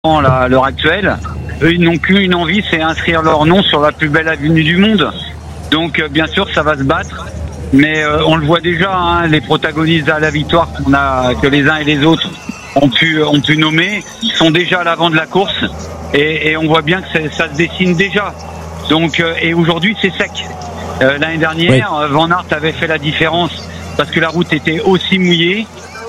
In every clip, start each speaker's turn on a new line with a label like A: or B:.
A: à l'heure actuelle. Eux, ils n'ont qu'une envie, c'est inscrire leur nom sur la plus belle avenue du monde. Donc, bien sûr, ça va se battre. Mais on le voit déjà, hein, les protagonistes à la victoire que les uns et les autres ont pu nommer, sont déjà à l'avant de la course. Et on voit bien que ça se dessine déjà. Donc, et aujourd'hui, c'est sec. L'année dernière, oui. Van Aert avait fait la différence parce que la route était aussi mouillée.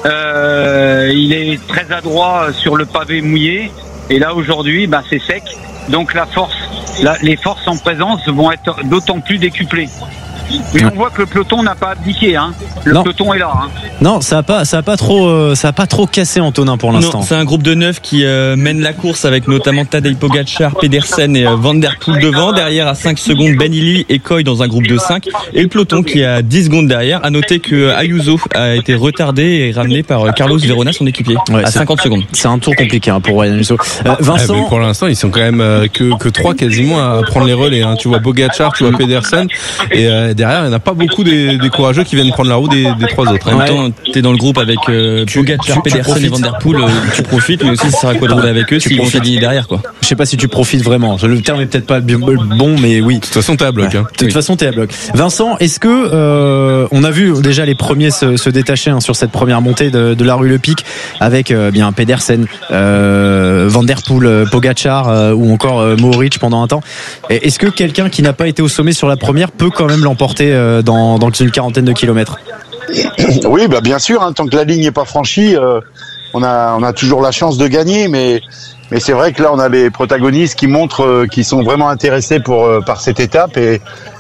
A: Il est très adroit sur le pavé mouillé. Et là, aujourd'hui, c'est sec. Donc, les forces en présence vont être d'autant plus décuplées. Mais on voit que le peloton n'a pas abdiqué, hein. Le peloton est là, hein.
B: Non, ça a pas trop cassé Antonin pour l'instant.
C: Non, c'est un groupe de 9 qui mène la course avec notamment Tadej Pogačar, Pedersen et Van Der Poel devant. Derrière à 5 secondes Ben Illy et Coy dans un groupe de 5 et le peloton qui est à 10 secondes derrière. À noter que Ayuso a été retardé et ramené par Carlos Verona, son équipier, à 50 secondes.
B: C'est un tour compliqué pour Ryan Ayuso. Vincent,
D: mais pour l'instant, ils sont quand même que 3 quasiment à prendre les relais, hein. Tu vois Pogačar, tu vois Pedersen et derrière, il n'y en a pas beaucoup des courageux qui viennent prendre la roue des 3 autres.
C: En même temps, t'es dans le groupe avec Pogačar, Pedersen et Van Der Poel, tu profites, mais aussi ça sert à quoi de rouler avec eux s'ils vont s'aligner derrière, quoi.
B: Je sais pas si tu profites vraiment. Le terme est peut-être pas bon, mais oui.
D: De toute façon, t'es à bloc. Hein.
B: De toute façon, t'es à bloc. Vincent, est-ce que on a vu déjà les premiers se détacher sur cette première montée de la rue Le Pic avec bien Pedersen, Van Der Poel, Pogačar ou encore Mohoric pendant un temps. Est-ce que quelqu'un qui n'a pas été au sommet sur la première peut quand même l'emporter dans une quarantaine de kilomètres?
E: Oui, bien sûr, hein, tant que la ligne n'est pas franchie, on a toujours la chance de gagner, mais c'est vrai que là on a les protagonistes qui montrent qu'ils sont vraiment intéressés par cette étape et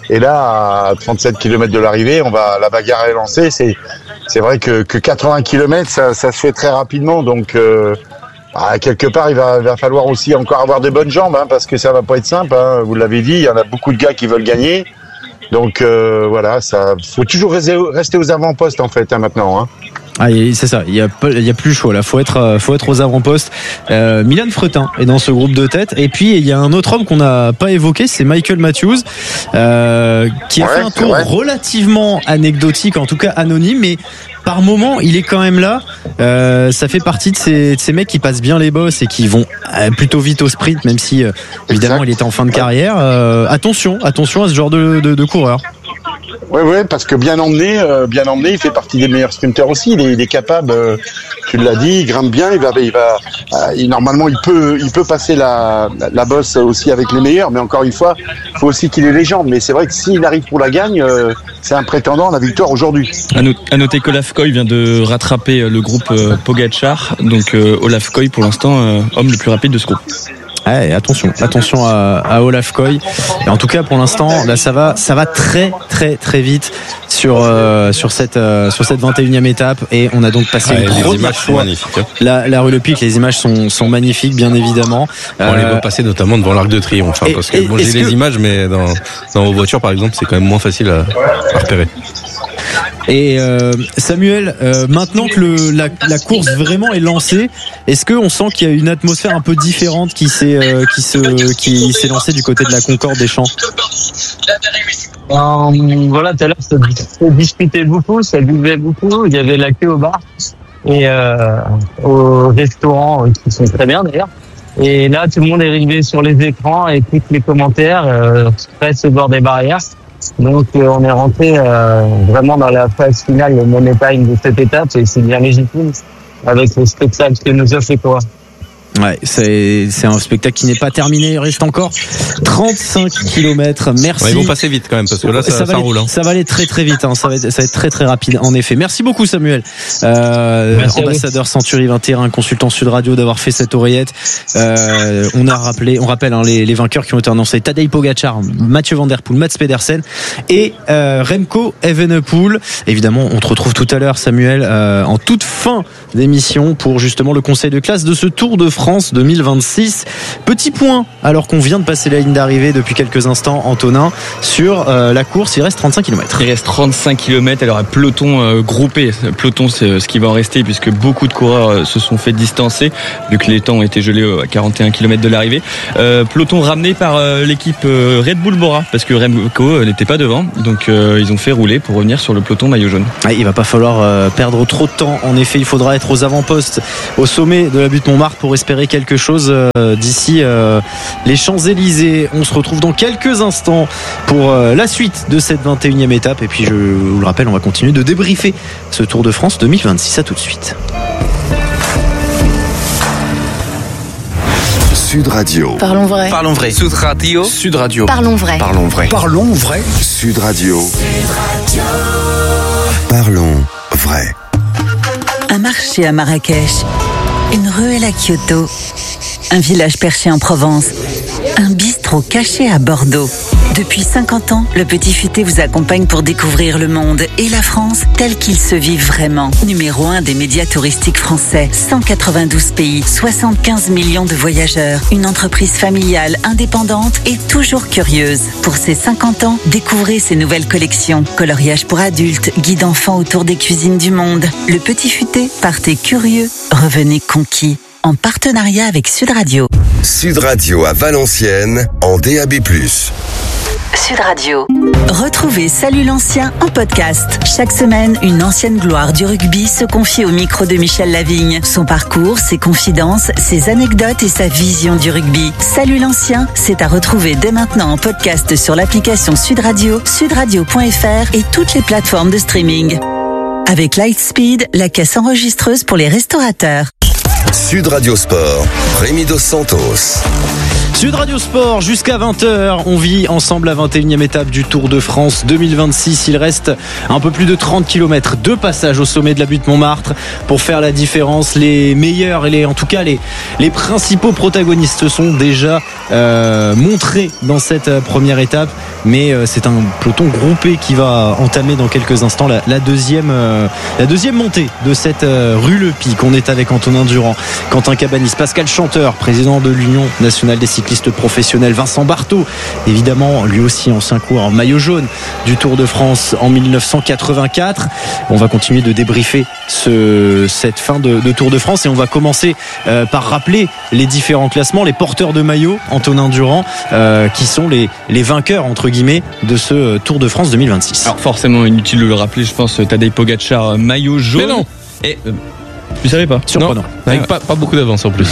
E: là à 37 km de l'arrivée, la bagarre est lancée. C'est vrai que 80 km ça se fait très rapidement, donc quelque part il va falloir aussi encore avoir des bonnes jambes, hein, parce que ça va pas être simple, hein, vous l'avez dit, il y en a beaucoup de gars qui veulent gagner. Donc voilà, ça faut toujours rester aux avant-postes en fait, hein, maintenant, hein.
B: Ah, c'est ça, il y a plus le choix là, faut être aux avant-postes. Milan Fretin est dans ce groupe de tête et puis il y a un autre homme qu'on n'a pas évoqué, c'est Michael Matthews qui a fait un tour relativement anecdotique, en tout cas anonyme, mais par moment il est quand même là. Ça fait partie de ces mecs qui passent bien les bosses et qui vont plutôt vite au sprint, même si évidemment il était en fin de carrière. Attention à ce genre de coureur.
E: Oui, parce que bien emmené, il fait partie des meilleurs sprinteurs aussi. Il est capable, tu l'as dit, il grimpe bien. Normalement, il peut passer la bosse aussi avec les meilleurs. Mais encore une fois, il faut aussi qu'il ait les jambes. Mais c'est vrai que s'il arrive pour la gagne, c'est un prétendant à la victoire aujourd'hui.
C: À noter qu'Olaf Koy vient de rattraper le groupe Pogačar. Donc Olaf Koy, pour l'instant, homme le plus rapide de ce groupe.
B: Attention à Olaf Koy. Et en tout cas pour l'instant là ça va très très très vite sur cette 21e étape et on a donc passé une première fois la rue Le Pic. Les images sont magnifiques, bien évidemment.
D: On les voit passer notamment devant l'Arc de Triomphe, parce que j'ai les images, mais dans vos voitures par exemple c'est quand même moins facile à repérer.
B: Et Samuel, maintenant que la course vraiment est lancée, est-ce qu'on sent qu'il y a une atmosphère un peu différente qui s'est lancée du côté de la Concorde des Champs?
F: Voilà, tout à l'heure ça discutait beaucoup, ça buvait beaucoup, il y avait la queue au bar et au restaurant qui sont très bien d'ailleurs. Et là tout le monde est arrivé sur les écrans, écoute les commentaires, reste au bord des barrières. Donc on est rentré vraiment dans la phase finale, le money time de cette étape et c'est bien légitime avec le spectacle que nous offre les coureurs.
B: Ouais, c'est un spectacle qui n'est pas terminé. Il reste encore 35 km. Merci.
D: Ils vont passer vite quand même parce que là ça roule. Hein.
B: Ça va aller très très vite. Hein. Ça va être très très rapide. En effet. Merci beaucoup Samuel, ambassadeur Century 21, consultant Sud Radio, d'avoir fait cette oreillette. On rappelle les vainqueurs qui ont été annoncés: Tadej Pogačar, Mathieu Van Der Poel, Mats Pedersen et Remco Evenepoel. Évidemment, on te retrouve tout à l'heure, Samuel, en toute fin d'émission pour justement le conseil de classe de ce Tour de France 2026. Petit point, alors qu'on vient de passer la ligne d'arrivée depuis quelques instants, Antonin, sur la course, il reste 35 km.
C: Il reste 35 km, alors un peloton groupé. Peloton, c'est ce qui va en rester puisque beaucoup de coureurs se sont fait distancer vu que les temps ont été gelés à 41 km de l'arrivée. Peloton ramené par l'équipe Red Bull Bora parce que Remco n'était pas devant, donc ils ont fait rouler pour revenir sur le peloton maillot jaune.
B: Il va pas falloir perdre trop de temps. En effet, il faudra être aux avant-postes au sommet de la butte Montmartre pour espérer espérer quelque chose d'ici les Champs-Élysées. On se retrouve dans quelques instants pour la suite de cette 21e étape. Et puis je vous le rappelle, on va continuer de débriefer ce Tour de France 2026. À tout de suite.
G: Sud Radio.
H: Parlons vrai.
G: Parlons vrai. Sud Radio. Sud Radio.
H: Parlons vrai.
G: Parlons vrai.
I: Parlons vrai.
G: Sud Radio. Parlons vrai.
J: Un marché à Marrakech, une ruelle à Kyoto, un village perché en Provence, un bistrot caché à Bordeaux. Depuis 50 ans, le Petit Futé vous accompagne pour découvrir le monde et la France tel qu'il se vit vraiment. Numéro 1 des médias touristiques français, 192 pays, 75 millions de voyageurs, une entreprise familiale, indépendante et toujours curieuse. Pour ses 50 ans, découvrez ses nouvelles collections. Coloriage pour adultes, guide enfants autour des cuisines du monde. Le Petit Futé, partez curieux, revenez conquis. En partenariat avec Sud Radio.
G: Sud Radio à Valenciennes en DAB+.
J: Sud Radio. Retrouvez Salut l'ancien en podcast. Chaque semaine, une ancienne gloire du rugby se confie au micro de Michel Lavigne. Son parcours, ses confidences, ses anecdotes et sa vision du rugby. Salut l'ancien, c'est à retrouver dès maintenant en podcast sur l'application Sud Radio, sudradio.fr et toutes les plateformes de streaming. Avec Lightspeed, la caisse enregistreuse pour les restaurateurs.
G: Sud Radio Sport, Rémi Dos Santos.
B: Sud Radio Sport jusqu'à 20h. On vit ensemble la 21e étape du Tour de France 2026. Il reste un peu plus de 30 km de passage au sommet de la butte Montmartre pour faire la différence. Les meilleurs et en tout cas les principaux protagonistes se sont déjà montrés dans cette première étape. Mais c'est un peloton groupé qui va entamer dans quelques instants la deuxième montée de cette rue Le Pic. On est avec Antonin Durand, Quentin Cabanis, Pascal Chanteur, président de l'Union nationale des cyclistes professionnels, Vincent Barthaud, évidemment lui aussi ancien coureur en maillot jaune du Tour de France en 1984. On va continuer de débriefer cette fin de Tour de France et on va commencer par rappeler les différents classements, les porteurs de maillot, Antonin Durand, qui sont les vainqueurs entre guillemets de ce Tour de France 2026.
C: Alors forcément inutile de le rappeler, je pense, Tadej Pogačar maillot jaune.
D: Mais non.
C: Et tu savais pas?
B: Surprenant.
D: Avec pas beaucoup d'avance en plus.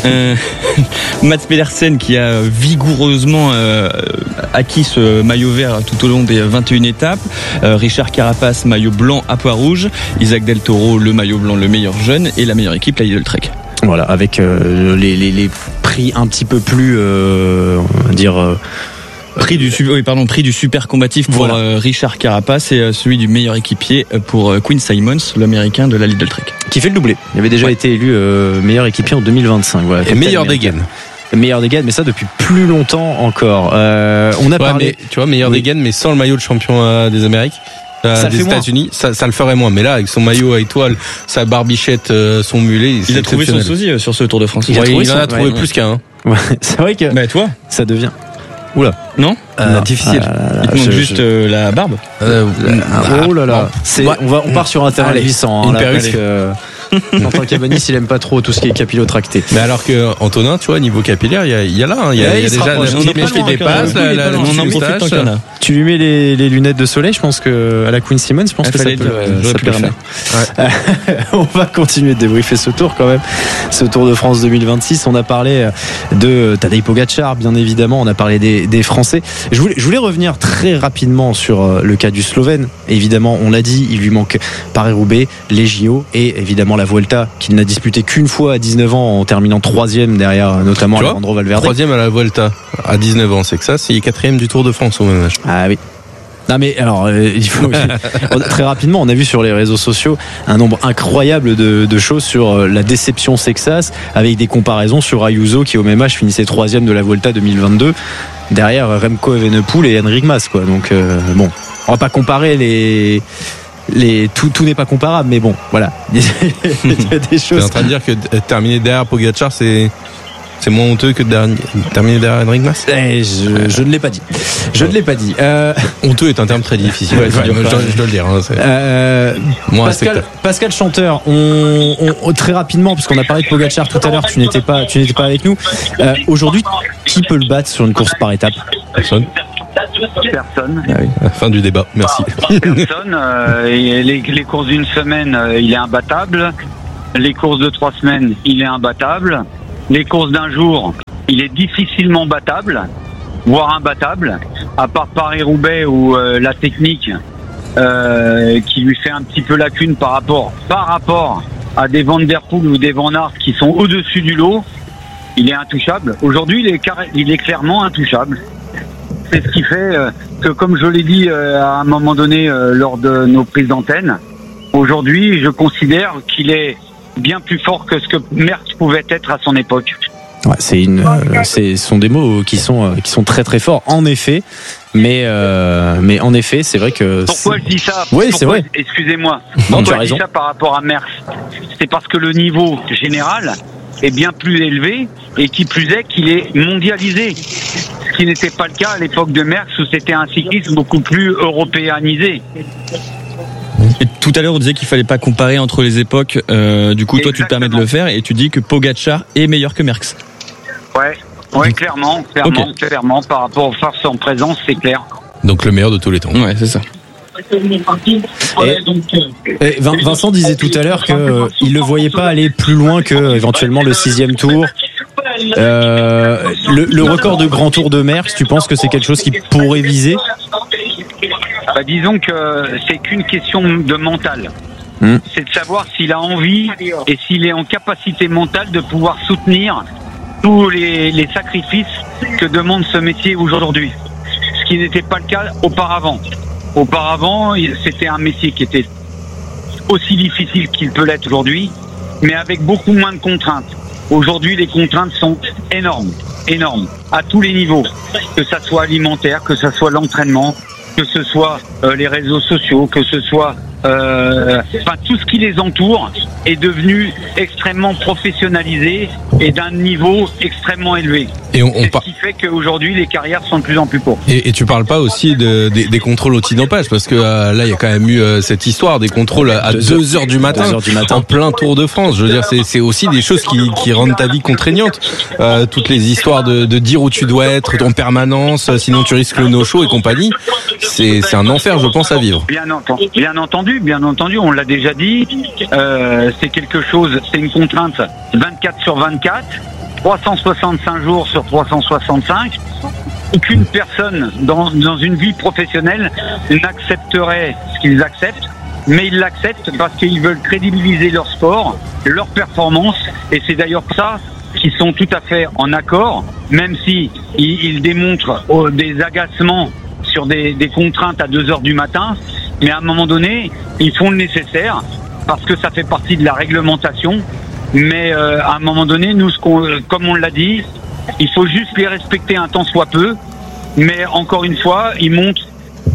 C: Mats Pedersen qui a vigoureusement acquis ce maillot vert tout au long des 21 étapes. Richard Carapace, maillot blanc à pois rouge. Isaac Del Toro, le maillot blanc, le meilleur jeune. Et la meilleure équipe, la Lidl Trek.
B: Voilà, avec les prix un petit peu plus, on va dire...
C: Prix du super combatif pour voilà. Richard Carapace et celui du meilleur équipier pour Quinn Simmons, l'américain de la Lidl Trek.
B: Qui fait le doublé. Il avait déjà été élu meilleur équipier en 2025. Voilà,
D: et meilleur des gaines.
B: Meilleur des gaines, mais ça depuis plus longtemps encore. On a parlé.
D: Mais, tu vois, meilleur des gaines, mais sans le maillot de champion des Amériques. Des États-Unis, ça le ferait moins. Mais là, avec son maillot à étoile, sa barbichette, son mulet,
C: il a trouvé son sosie sur ce Tour de France.
D: Il en a trouvé plus qu'un.
B: Ouais, c'est vrai que.
C: Mais toi,
B: ça devient. Oula.
C: Non,
B: difficile.
C: Il te manque juste la barbe.
B: Oh là là. On part sur un terrain glissant.
D: Une perruque.
B: Quentin Cabanis, il aime pas trop tout ce qui est capillotracté.
D: Mais alors que Antonin, tu vois, niveau capillaire, il y a là, il y a déjà la petite mèche qui dépasse, la moustache.
B: Tu lui mets les lunettes de soleil, je pense que à la Quinn Simmons, je pense que ça peut le faire. On va continuer de débriefer ce tour quand même, ce Tour de France 2026. On a parlé de Tadej Pogačar, bien évidemment. On a parlé des Français. Je voulais revenir très rapidement sur le cas du Slovène. Évidemment, on l'a dit, il lui manque Paris-Roubaix, les JO et évidemment la Vuelta qu'il n'a disputé qu'une fois à 19 ans en terminant 3e derrière notamment Alejandro Valverde.
D: 3e à la Vuelta à 19 ans, c'est que ça, c'est 4e du Tour de France au même âge.
B: Ah oui. Non mais alors il faut très rapidement, on a vu sur les réseaux sociaux un nombre incroyable de choses sur la déception Sexas, avec des comparaisons sur Ayuso qui au même âge finissait 3e de la Vuelta 2022 derrière Remco Evenepoel et Enric Mas quoi. Donc bon, on va pas comparer tout n'est pas comparable, mais bon, voilà. Il y a des choses.
D: Tu es en train de dire que terminer derrière Pogačar, c'est moins honteux que de terminer derrière Enric Mas?
B: Je ne l'ai pas dit. Je ne l'ai pas dit.
D: Honteux est un terme très difficile. Ouais, je dois le dire.
B: Pascal Chanteur, on très rapidement, parce qu'on a parlé de Pogačar tout à l'heure, tu n'étais pas avec nous. Aujourd'hui, qui peut le battre sur une course par étape?
D: Personne.
A: Personne.
D: Ah oui. Fin du débat. Merci.
A: Personne. Les courses d'une semaine, il est imbattable. Les courses de 3 semaines, il est imbattable. les courses d'un jour, il est difficilement battable, voire imbattable, à part Paris-Roubaix où la technique qui lui fait un petit peu lacune par rapport à des Van Der Poel ou des Van Aert qui sont au-dessus du lot, il est intouchable. Aujourd'hui, il est clairement intouchable. C'est ce qui fait que, comme je l'ai dit à un moment donné lors de nos prises d'antenne, aujourd'hui, je considère qu'il est bien plus fort que ce que Merckx pouvait être à son époque.
B: Ouais, ce sont des mots qui sont très très forts, en effet. Mais en effet, c'est vrai que.
A: Pourquoi je dis ça?
B: Oui, c'est vrai.
A: Excusez-moi.
B: Non,
A: pourquoi je dis ça par rapport à Merckx? C'est parce que le niveau général est bien plus élevé et qui plus est qu'il est mondialisé. Ce qui n'était pas le cas à l'époque de Merckx où c'était un cyclisme beaucoup plus européanisé.
C: Et tout à l'heure, on disait qu'il fallait pas comparer entre les époques. Du coup, toi, tu te permets de le faire et tu dis que Pogačar est meilleur que Merckx.
A: Ouais, clairement, par rapport aux forces en présence, c'est clair.
D: Donc le meilleur de tous les temps.
C: Ouais, c'est ça.
B: Et Vincent disait tout à l'heure qu'il ne le voyait pas aller plus loin que éventuellement le 6e tour. Le record de grand tour de Merckx, tu penses que c'est quelque chose qu'il pourrait viser?
A: Disons que c'est qu'une question de mental. C'est de savoir s'il a envie et s'il est en capacité mentale de pouvoir soutenir tous les sacrifices que demande ce métier aujourd'hui. Ce qui n'était pas le cas auparavant. Auparavant, c'était un métier qui était aussi difficile qu'il peut l'être aujourd'hui, mais avec beaucoup moins de contraintes. Aujourd'hui, les contraintes sont énormes, à tous les niveaux, que ça soit alimentaire, que ça soit l'entraînement, que ce soit les réseaux sociaux, que ce soit tout ce qui les entoure est devenu extrêmement professionnalisé et d'un niveau extrêmement élevé.
D: Et
A: c'est ce qui fait qu'aujourd'hui les carrières sont de plus en plus courtes.
D: Et tu parles pas aussi des contrôles antidopage, parce que là il y a quand même eu cette histoire des contrôles à 2h du matin en plein Tour de France. Je veux dire, c'est aussi des choses qui rendent ta vie contraignante. Toutes les histoires de dire où tu dois être en permanence, sinon tu risques le no-show et compagnie. C'est un enfer, je pense, à vivre.
A: Bien entendu, on l'a déjà dit. C'est quelque chose, c'est une contrainte 24 sur 24, 365 jours sur 365. Aucune personne dans une vie professionnelle n'accepterait ce qu'ils acceptent, mais ils l'acceptent parce qu'ils veulent crédibiliser leur sport, leur performance, et c'est d'ailleurs ça qu'ils sont tout à fait en accord, même si ils démontrent des agacements sur des contraintes à 2h du matin, mais à un moment donné, ils font le nécessaire parce que ça fait partie de la réglementation. Mais à un moment donné, nous, comme on l'a dit, il faut juste les respecter un tant soit peu. Mais encore une fois, ils montrent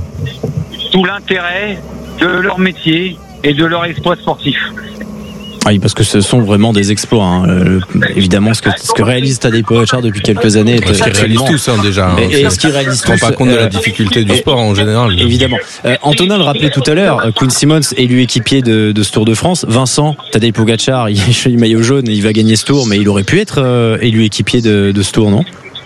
A: tout l'intérêt de leur métier et de leur exploit sportif.
B: Oui, parce que ce sont vraiment des exploits. Hein. Évidemment, ce que réalise Tadej Pogačar depuis quelques années.
D: Ce qu'ils réalisent tous déjà.
B: Et ce qu'ils réalisent tous.
D: On ne se rend pas compte de la difficulté du sport en général.
B: Évidemment. Antonin le rappelait tout à l'heure, Quinn Simmons élu équipier de ce Tour de France. Vincent, Tadej Pogačar, il est maillot jaune, il va gagner ce Tour, mais il aurait pu être élu équipier de ce Tour, non?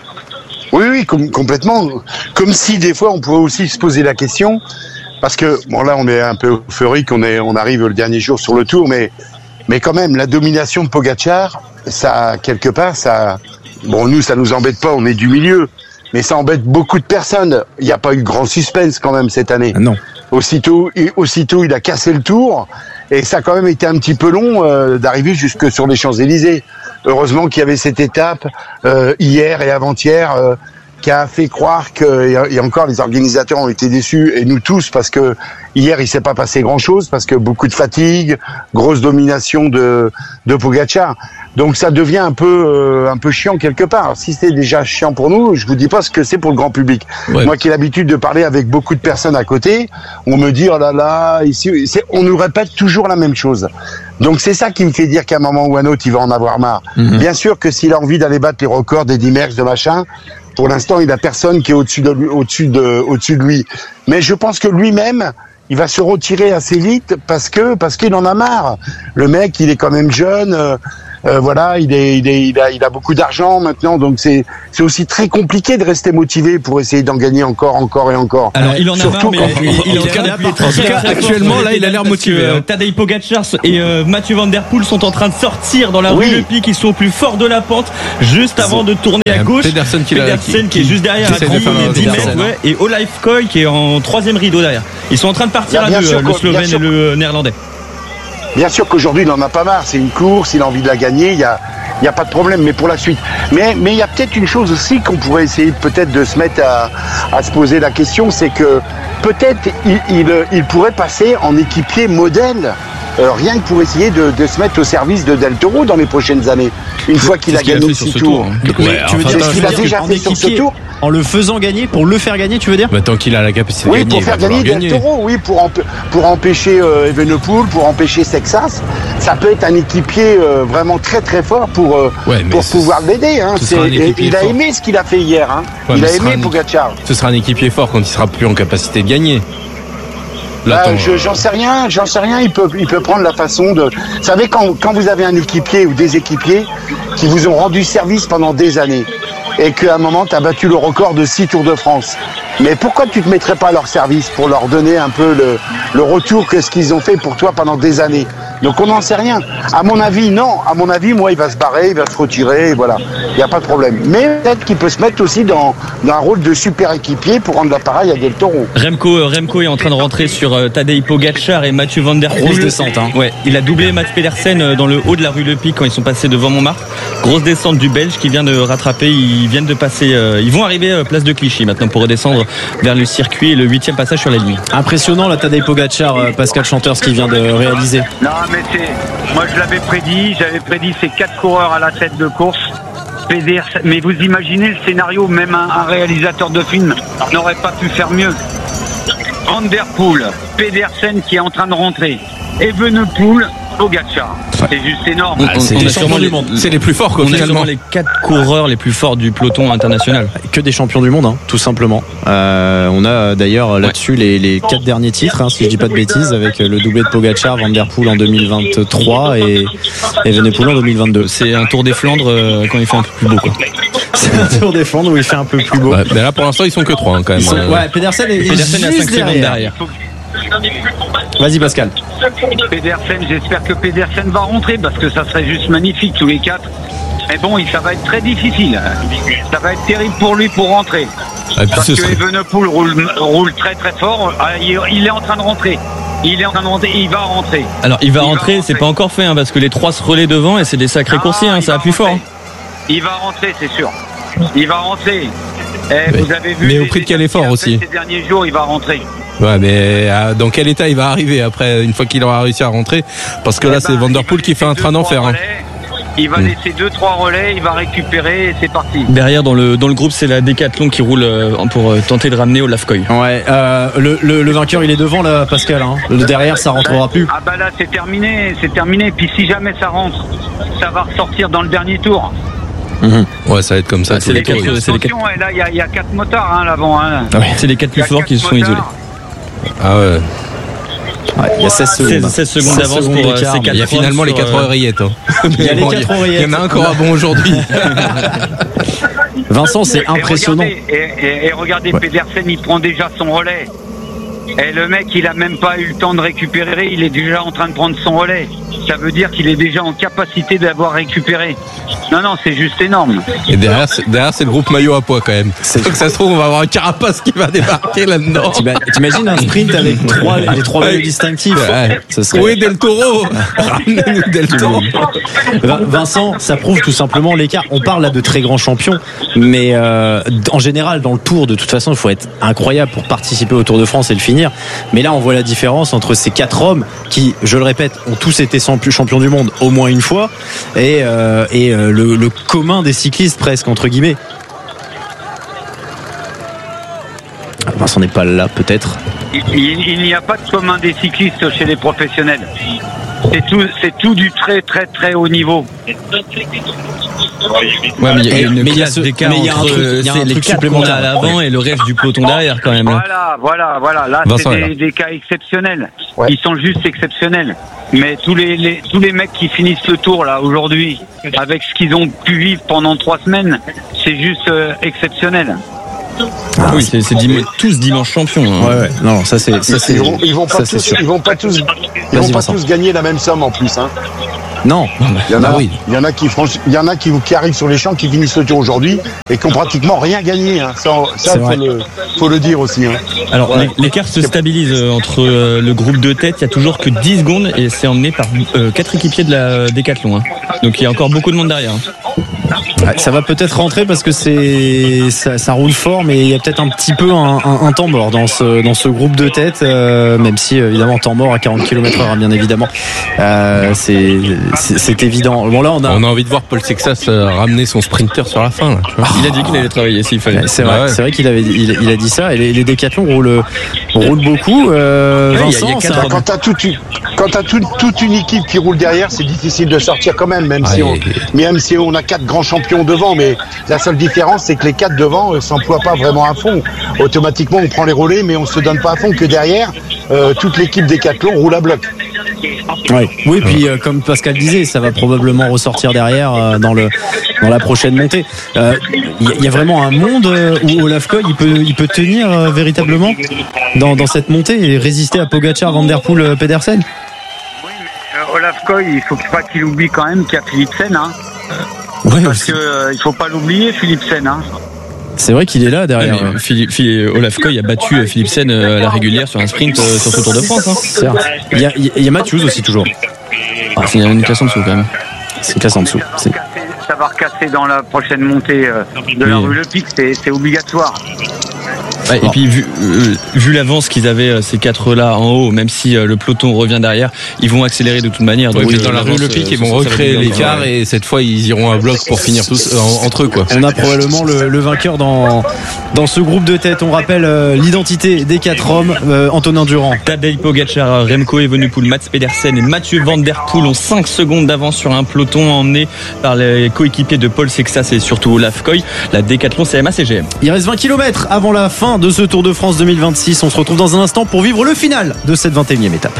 E: Oui, complètement. Comme si des fois on pouvait aussi se poser la question, parce que bon là on est un peu euphorique, on arrive le dernier jour sur le Tour, mais quand même, la domination de Pogačar, ça, quelque part, bon, nous, ça nous embête pas, on est du milieu, mais ça embête beaucoup de personnes. Il n'y a pas eu grand suspense, quand même, cette année.
B: Non.
E: Aussitôt, il a cassé le Tour, et ça a quand même été un petit peu long, d'arriver jusque sur les Champs-Élysées. Heureusement qu'il y avait cette étape, hier et avant-hier, qui a fait croire et encore les organisateurs ont été déçus, et nous tous, parce que hier il s'est pas passé grand chose, parce que beaucoup de fatigue, grosse domination de Pogačar. Donc ça devient un peu chiant quelque part. Alors, si c'est déjà chiant pour nous, je vous dis pas ce que c'est pour le grand public. Ouais. Moi qui ai l'habitude de parler avec beaucoup de personnes à côté, on me dit oh là là, ici on nous répète toujours la même chose. Donc c'est ça qui me fait dire qu'à un moment ou à un autre il va en avoir marre. Bien sûr que s'il a envie d'aller battre les records des 10 Merckx de machin, pour l'instant, il a personne qui est au-dessus de lui. Mais je pense que lui-même, il va se retirer assez vite parce qu'il en a marre. Le mec, il est quand même jeune. voilà, il a beaucoup d'argent maintenant, donc c'est aussi très compliqué de rester motivé pour essayer d'en gagner encore et encore.
C: Alors il en a marre, mais il
D: actuellement là, il a l'air motivé.
C: Tadej Pogačar et Mathieu Van Der Poel sont en train de sortir dans la rue Le Pic, ils sont au plus fort de la pente, juste avant de tourner à gauche.
D: Pedersen qui
C: est juste derrière, à 10 mètres, et Olaf Koy qui est en troisième rideau derrière. Ils sont en train de partir à deux, le Slovène et le Néerlandais.
E: Bien sûr qu'aujourd'hui il en a pas marre, c'est une course, il a envie de la gagner, il y a pas de problème, mais pour la suite. Mais il y a peut-être une chose aussi qu'on pourrait essayer peut-être de se mettre à se poser la question, c'est que peut-être il pourrait passer en équipier modèle, rien que pour essayer de se mettre au service de Del Toro dans les prochaines années, une fois qu'il a gagné 6 tours.
B: Tu veux dire
E: qu'il a déjà fait sur ce tour?
B: En le faisant gagner, pour le faire gagner, tu veux dire?
D: Tant qu'il a la capacité de
E: gagner.
D: Oui,
E: pour faire gagner Del Toro, oui, pour empêcher Evenepoel, pour empêcher Sexas. Ça peut être un équipier vraiment très très fort pour pouvoir l'aider. Hein. Il a aimé ce qu'il a fait hier. Hein. Il a aimé Pogačar.
D: Ce sera un équipier fort quand il sera plus en capacité de gagner.
E: J'en sais rien. Il peut prendre la façon de. Vous savez, quand vous avez un équipier ou des équipiers qui vous ont rendu service pendant des années et qu'à un moment tu as battu le record de 6 Tours de France, mais pourquoi tu te mettrais pas à leur service pour leur donner un peu le retour que ce qu'ils ont fait pour toi pendant des années? Donc on n'en sait rien. À mon avis, non. À mon avis, moi, il va se barrer, il va se retirer, et voilà. Il n'y a pas de problème. Mais peut-être qu'il peut se mettre aussi dans un rôle de super équipier pour rendre l'appareil à Del Toro.
C: Remco est en train de rentrer sur Tadej Pogačar et Mathieu Van Der Poel.
B: Grosse descente, hein.
C: Ouais, il a doublé Mats Pedersen dans le haut de la rue Le Pic quand ils sont passés devant Montmartre. Grosse descente du Belge qui vient de rattraper. Ils viennent de passer. Ils vont arriver place de Clichy maintenant pour redescendre vers le circuit et le 8e passage sur la ligne.
B: Impressionnant la Tadej Pogačar, Pascal Chanteurs, ce qu'il vient de réaliser.
A: Non, mais moi je l'avais prédit. J'avais prédit ces 4 coureurs à la tête de course. Mais vous imaginez le scénario, même un réalisateur de film n'aurait pas pu faire mieux. Van Der Poel, Pedersen qui est en train de rentrer, Evenepoel, Pogačar. C'est juste énorme.
D: C'est les plus forts, quoi.
C: On a sûrement les 4 coureurs les plus forts du peloton international.
B: Que des champions du monde, hein, tout simplement. On a d'ailleurs là-dessus les 4 derniers titres, hein, si je dis pas de bêtises, avec le doublé de Pogačar, Van Der Poel en 2023 et Evenepoel en 2022.
C: C'est un Tour des Flandres quand il fait un peu plus beau, quoi.
B: C'est un Tour des Flandres où il fait un peu plus beau.
D: Mais là, pour l'instant, ils sont que 3 quand même.
B: Ouais, Pedersen est
C: à 5 secondes derrière.
B: Vas-y Pascal.
A: Pedersen, j'espère que Pedersen va rentrer parce que ça serait juste magnifique tous les 4. Mais bon, ça va être très difficile. Ça va être terrible pour lui pour rentrer. Parce que Evenepoel roule très très fort. Il est en train de rentrer. Il va rentrer.
C: Alors il va rentrer, c'est pas encore fait, hein, parce que les 3 se relaient devant et c'est des sacrés coursiers, hein, ça appuie fort. Hein.
A: Il va rentrer, c'est sûr. Il va rentrer. Vous avez vu.
D: Mais au prix de quel effort aussi.
A: Ces derniers jours, il va rentrer.
D: Ouais, mais dans quel état il va arriver après, une fois qu'il aura réussi à rentrer? Parce que là, c'est Van Der Poel qui fait un train d'enfer. Hein.
A: Il va laisser 2-3 relais, il va récupérer et c'est parti.
C: Derrière, dans le groupe, c'est la Decathlon qui roule pour tenter de ramener Olaf Koy.
B: Ouais, le vainqueur, il est devant là, Pascal. Hein. Derrière, ça rentrera plus.
A: Ah bah là, c'est terminé. Puis si jamais ça rentre, ça va ressortir dans le dernier tour.
D: Ouais, ça va être comme ça.
A: C'est les 4. Et là, il y a 4 motards hein, l'avant. Hein.
C: Ouais, c'est les 4 plus forts qui se sont isolés.
D: Ah ouais.
B: Il y a 16 secondes.
C: 16 secondes d'avance pour ces 4.
D: Il y a finalement les 4 oreillettes. Hein.
B: Il y a les 4 oreillettes.
D: Il y en a un encore à bon aujourd'hui.
B: Vincent, c'est impressionnant.
A: Et regardez, Pedersen, il prend déjà son relais. Et le mec, il a même pas eu le temps de récupérer, il est déjà en train de prendre son relais. Ça veut dire qu'il est déjà en capacité d'avoir récupéré. Non, c'est juste énorme.
D: Et derrière c'est le groupe maillot à poids quand même. Donc ça se trouve, on va avoir un Carapace qui va débarquer là-dedans.
B: T'imagines un sprint avec les 3 maillots distinctifs.
D: Où est Del Toro? Ramenez-nous Del Toro.
B: Vincent, ça prouve tout simplement l'écart. On parle là de très grands champions, mais en général, dans le Tour, de toute façon, il faut être incroyable pour participer au Tour de France et le finir. Mais là, on voit la différence entre ces 4 hommes qui, je le répète, ont tous été champions du monde au moins une fois et le commun des cyclistes presque entre guillemets. Vincent n'est pas là peut-être.
A: Il n'y a pas de commun des cyclistes chez les professionnels. c'est tout du très très très haut niveau.
C: Ouais, mais il y a une classe d'écart entre les 4 qu'on a à l'avant et le reste du peloton derrière quand même.
A: Voilà. Là, Vincent, c'est des cas exceptionnels. Ouais. Ils sont juste exceptionnels. Mais tous les mecs qui finissent le tour là aujourd'hui, avec ce qu'ils ont pu vivre pendant 3 semaines, c'est juste exceptionnel.
C: Oui, c'est tous dimanche champions. Hein.
B: Ouais. Non, ça c'est.
E: Ils vont pas tous gagner la même somme en plus. Hein.
B: Non.
E: Il y en a qui arrivent sur les champs, qui finissent le tour aujourd'hui et qui ont pratiquement rien gagné. Hein. Ça faut le dire aussi. Hein.
C: Alors l'écart se stabilise entre le groupe de tête. Il y a toujours que 10 secondes et c'est emmené par 4 équipiers de la Décathlon. Hein. Donc il y a encore beaucoup de monde derrière.
B: Ouais, ça va peut-être rentrer parce que ça roule fort, mais il y a peut-être un petit peu un temps mort dans ce groupe de tête, même si évidemment temps mort à 40 km/h, bien évidemment. C'est évident. Bon là on a
D: envie de voir Paul Sexas ramener son sprinter sur la fin. Là, tu vois.
C: Il a dit qu'il allait travailler s'il fallait.
B: C'est vrai qu'il a dit ça. Et les Décathlon roulent beaucoup. Vincent,
E: quand t'as toute une équipe qui roule derrière, c'est difficile de sortir quand même, même si on a 4 grands champions devant, mais la seule différence c'est que les 4 devant s'emploient pas vraiment à fond. Automatiquement on prend les relais, mais on se donne pas à fond, que derrière toute l'équipe Décathlon roule à bloc.
B: Oui, puis comme Pascal disait, ça va probablement ressortir derrière dans la prochaine montée. Il y a vraiment un monde où Olaf Koy il peut tenir véritablement dans cette montée et résister à Pogačar, Van der Poel, Pedersen.
A: Oui, mais Olaf Koy, il faut pas qu'il oublie quand même qu'il y a Philipsen, hein. Parce que il faut pas l'oublier, Philipsen, hein.
B: C'est vrai qu'il est là derrière.
C: Olaf Koy a battu Philipsen à la régulière sur un sprint sur ce Tour de France. Hein.
B: Il y a Matthews aussi toujours.
C: C'est une classe en dessous quand même.
B: C'est une classe en dessous.
A: Ça va recasser dans la prochaine montée de la rue Le Pic, c'est obligatoire.
C: Ouais, et puis vu l'avance qu'ils avaient ces 4 là en haut, même si le peloton revient derrière, ils vont accélérer de toute manière.
D: Donc dans la rue Le Pic, ils vont recréer l'écart et cette fois ils iront à bloc pour finir tous entre eux quoi.
B: On a probablement le vainqueur dans ce groupe de tête. On rappelle l'identité des 4 hommes. Antonin Durand,
C: Tadej Pogačar, Remco Evenepoel, Mats Pedersen et Mathieu Van Der Poel ont 5 secondes d'avance sur un peloton emmené par les coéquipiers de Paul Sexas et surtout Olaf Koy. La Décathlon CMA-CGM.
B: Il reste 20 km avant la fin de ce Tour de France 2026. On se retrouve dans un instant pour vivre le final de cette 21e étape.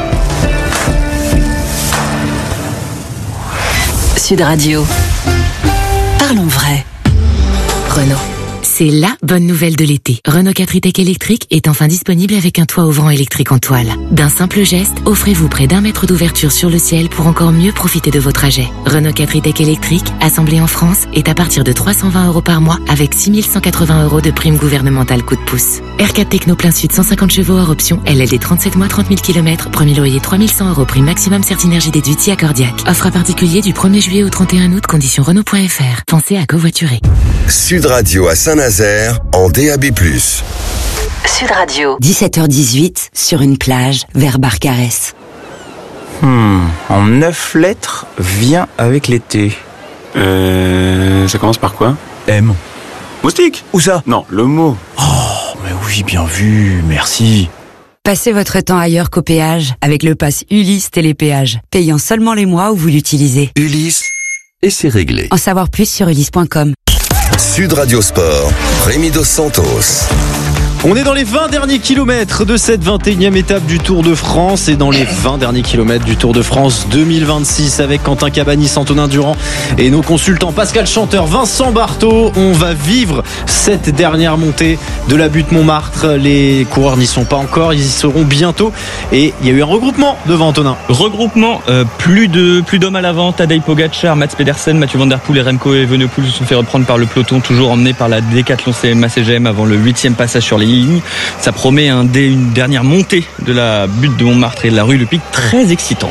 J: Sud Radio. Parlons vrai.
H: Renault. C'est la bonne nouvelle de l'été. Renault 4 e-Tech électrique est enfin disponible avec un toit ouvrant électrique en toile. D'un simple geste, offrez-vous près d'1 mètre d'ouverture sur le ciel pour encore mieux profiter de vos trajets. Renault 4 e-Tech électrique, assemblé en France, est à partir de 320 € par mois avec 6 180 € de prime gouvernementale coup de pouce. R4 Techno plein sud 150 chevaux hors option, LLD 37 mois 30 000 km, premier loyer 3 100 € prime maximum Certinergie déduit accordiaque. Offre à particulier du 1er juillet au 31 août, conditions Renault.fr. Pensez à covoiturer.
G: Sud Radio à Saint-Nazaire en DAB+.
J: Sud Radio. 17h18 sur une plage vers Barcarès.
I: En 9 lettres, vient avec l'été. Ça commence par quoi? M. Moustique? Où ça? Non, le mot. Oh, mais oui, bien vu, merci.
K: Passez votre temps ailleurs qu'au péage avec le pass Ulysse Télépéage, payant seulement les mois où vous l'utilisez.
G: Ulysse, et c'est réglé.
K: En savoir plus sur ulysse.com.
G: Sud Radio Sport, Rémi Dos Santos.
B: On est dans les 20 derniers kilomètres de cette 21e étape du Tour de France et dans les 20 derniers kilomètres du Tour de France 2026 avec Quentin Cabanis, Antonin Durand et nos consultants Pascal Chanteur, Vincent Barthaud. On va vivre cette dernière montée de la butte Montmartre. Les coureurs n'y sont pas encore, ils y seront bientôt et il y a eu un regroupement devant Antonin.
C: Regroupement, plus d'hommes à l'avant. Tadej Pogačar, Mats Pedersen, Mathieu Van Der Poel et Remco Evenepoel se sont fait reprendre par le peloton, toujours emmené par la Décathlon CMA-CGM avant le 8e passage sur les lignes. Ça promet une dernière montée de la butte de Montmartre et de la rue Le Pic très excitante, Rémi.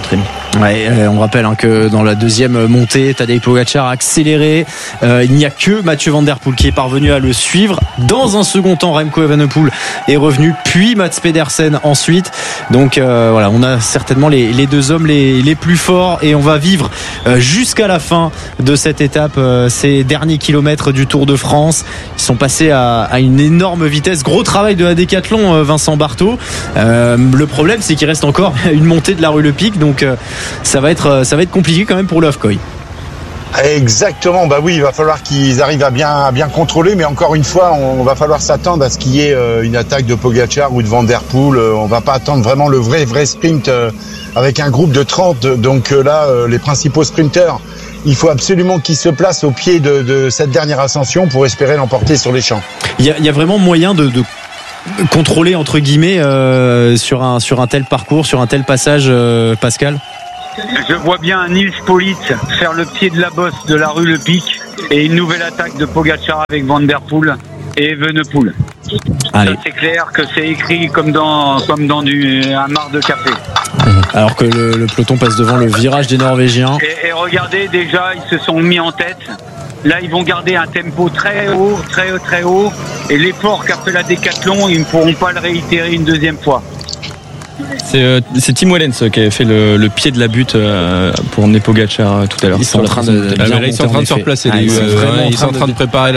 B: Ouais, on rappelle que dans la deuxième montée, Tadej Pogačar a accéléré. Il n'y a que Mathieu Van Der Poel qui est parvenu à le suivre. Dans un second temps, Remco Evenepoel est revenu, puis Mats Pedersen ensuite. Donc voilà, on a certainement les deux hommes les plus forts et on va vivre jusqu'à la fin de cette étape ces derniers kilomètres du Tour de France. Ils sont passés à une énorme vitesse. Gros travail de la Décathlon, Vincent Barthaud. Le problème, c'est qu'il reste encore une montée de la rue Le Pic, donc ça va être compliqué quand même pour le Hofkoi.
E: Exactement, bah oui, il va falloir qu'ils arrivent à bien contrôler, mais encore une fois, on va falloir s'attendre à ce qu'il y ait une attaque de Pogačar ou de Van Der Poel. On va pas attendre vraiment le vrai sprint avec un groupe de 30. Donc là, les principaux sprinteurs, il faut absolument qu'ils se placent au pied de cette dernière ascension pour espérer l'emporter sur les champs.
B: Il y a vraiment moyen de contrôler entre guillemets sur un tel parcours, sur un tel passage, Pascal?
A: Je vois bien un Nils Politt faire le pied de la bosse de la rue Le Pic et une nouvelle attaque de Pogačar avec Van Der Poel et Evenepoel. Ça, c'est clair que c'est écrit comme dans un mar de café.
B: Alors que le peloton passe devant le virage des Norvégiens.
A: Et regardez, déjà, ils se sont mis en tête. Là, ils vont garder un tempo très haut, très haut. Et l'effort qu'a fait la Décathlon, ils ne pourront pas le réitérer une deuxième fois.
C: C'est Tim Wellens qui a fait le pied de la butte pour Pogačar tout à l'heure.
B: Ils sont en train de
D: se replacer. Ils sont en train de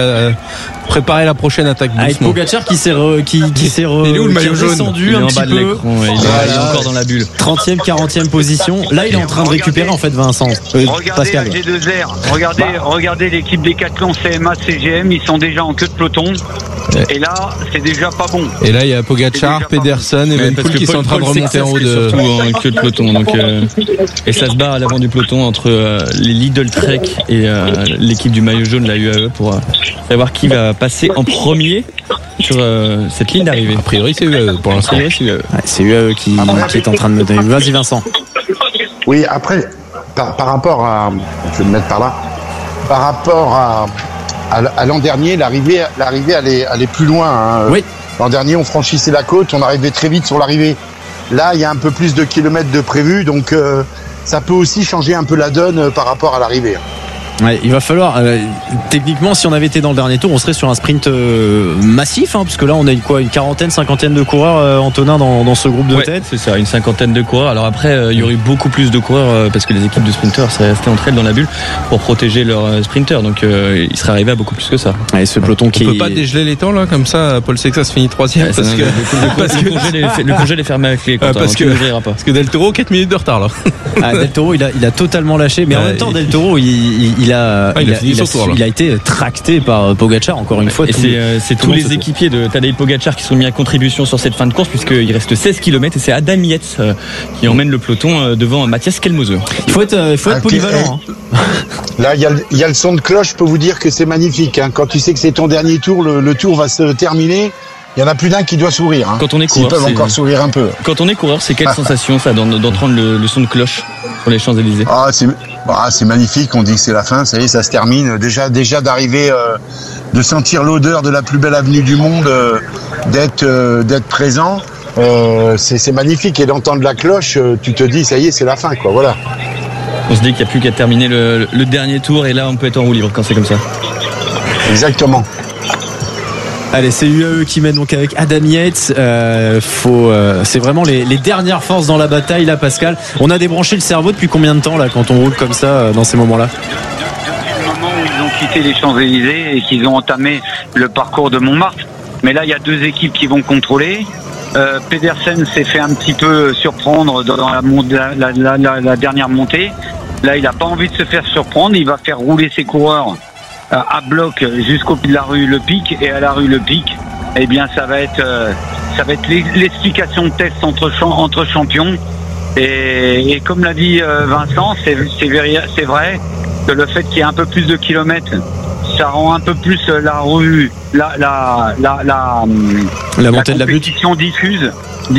D: préparer la prochaine attaque doucement.
B: Avec Pogačar qui s'est redescendu un petit peu.
C: Il est encore dans la bulle.
B: 30e, 40e position. Là, il est en train de récupérer en fait Vincent.
A: Regardez AG2R. Regardez l'équipe Décathlon, CMA, CGM. Ils sont déjà en queue de peloton. Et là, c'est déjà pas bon.
D: Et là, il y a Pogačar, Pedersen et Evenepoel qui sont en train de remonter en haut de...
C: surtout en queue de peloton. Donc, et ça se bat à l'avant du peloton entre les Lidl Trek et l'équipe du maillot jaune, la UAE, pour savoir qui va passer en premier sur cette ligne d'arrivée.
D: A priori, c'est UAE pour l'instant.
B: C'est UAE qui est en train de me donner. Vas-y, Vincent.
E: Oui, après, par rapport à... Je vais me mettre par là. Par rapport à l'an dernier, l'arrivée allait plus loin. Hein.
B: Oui.
E: L'an dernier, on franchissait la côte, on arrivait très vite sur l'arrivée. Là, il y a un peu plus de kilomètres de prévu, donc ça peut aussi changer un peu la donne par rapport à l'arrivée.
B: Ouais, il va falloir techniquement, si on avait été dans le dernier tour, on serait sur un sprint massif, parce que là on a une quarantaine, cinquantaine de coureurs, Antonin, dans ce groupe de tête.
C: C'est ça, une cinquantaine de coureurs. Alors après, il y aurait eu beaucoup plus de coureurs parce que les équipes de sprinteurs seraient restées entre elles dans la bulle pour protéger leurs sprinteurs, donc il serait arrivé à beaucoup plus que ça.
B: Et ce peloton
D: on peut pas dégeler les temps là comme ça. Paul Sexas finit 3e parce que
C: le congé est fermé avec les comptes,
D: parce que Del Toro 4 minutes de retard là.
B: Del Toro il a totalement lâché, mais en même temps Del Toro il a été tracté par Pogačar encore une fois.
C: C'est tous les équipiers de Tadej Pogačar qui sont mis à contribution sur cette fin de course, puisqu'il reste 16 km et c'est Adam Yates qui emmène le peloton devant Mathias Kelmose.
B: Il faut être polyvalent.
E: Là, il y a le son de cloche, je peux vous dire que c'est magnifique. Hein. Quand tu sais que c'est ton dernier tour, le tour va se terminer. Il y en a plus d'un qui doit sourire. Hein.
C: Quand on est coureur,
E: ils peuvent encore sourire un peu.
C: Quand on est coureur, c'est quelle sensation ça d'entendre le son de cloche sur les Champs-Élysées?
E: C'est magnifique. On dit que c'est la fin. Ça y est, ça se termine. Déjà d'arriver, de sentir l'odeur de la plus belle avenue du monde, d'être présent. C'est magnifique. Et d'entendre la cloche, tu te dis, ça y est, c'est la fin, quoi. Voilà.
C: On se dit qu'il n'y a plus qu'à terminer le dernier tour et là, on peut être en roue libre quand c'est comme ça.
E: Exactement.
B: Allez, c'est UAE qui mène donc avec Adam Yates. C'est vraiment les dernières forces dans la bataille là, Pascal. On a débranché le cerveau depuis combien de temps là quand on roule comme ça dans ces moments-là?
A: Depuis le moment où ils ont quitté les Champs-Élysées et qu'ils ont entamé le parcours de Montmartre. Mais là, il y a deux équipes qui vont contrôler. Pedersen s'est fait un petit peu surprendre dans la dernière montée. Là, il n'a pas envie de se faire surprendre. Il va faire rouler ses coureurs à bloc jusqu'au pied de la rue Le Pic, et à la rue Le Pic, eh bien ça va être l'explication de test entre champions, et comme l'a dit Vincent, c'est vrai que le fait qu'il y ait un peu plus de kilomètres, ça rend un peu plus la rue la
B: montée de la
A: compétition diffuse.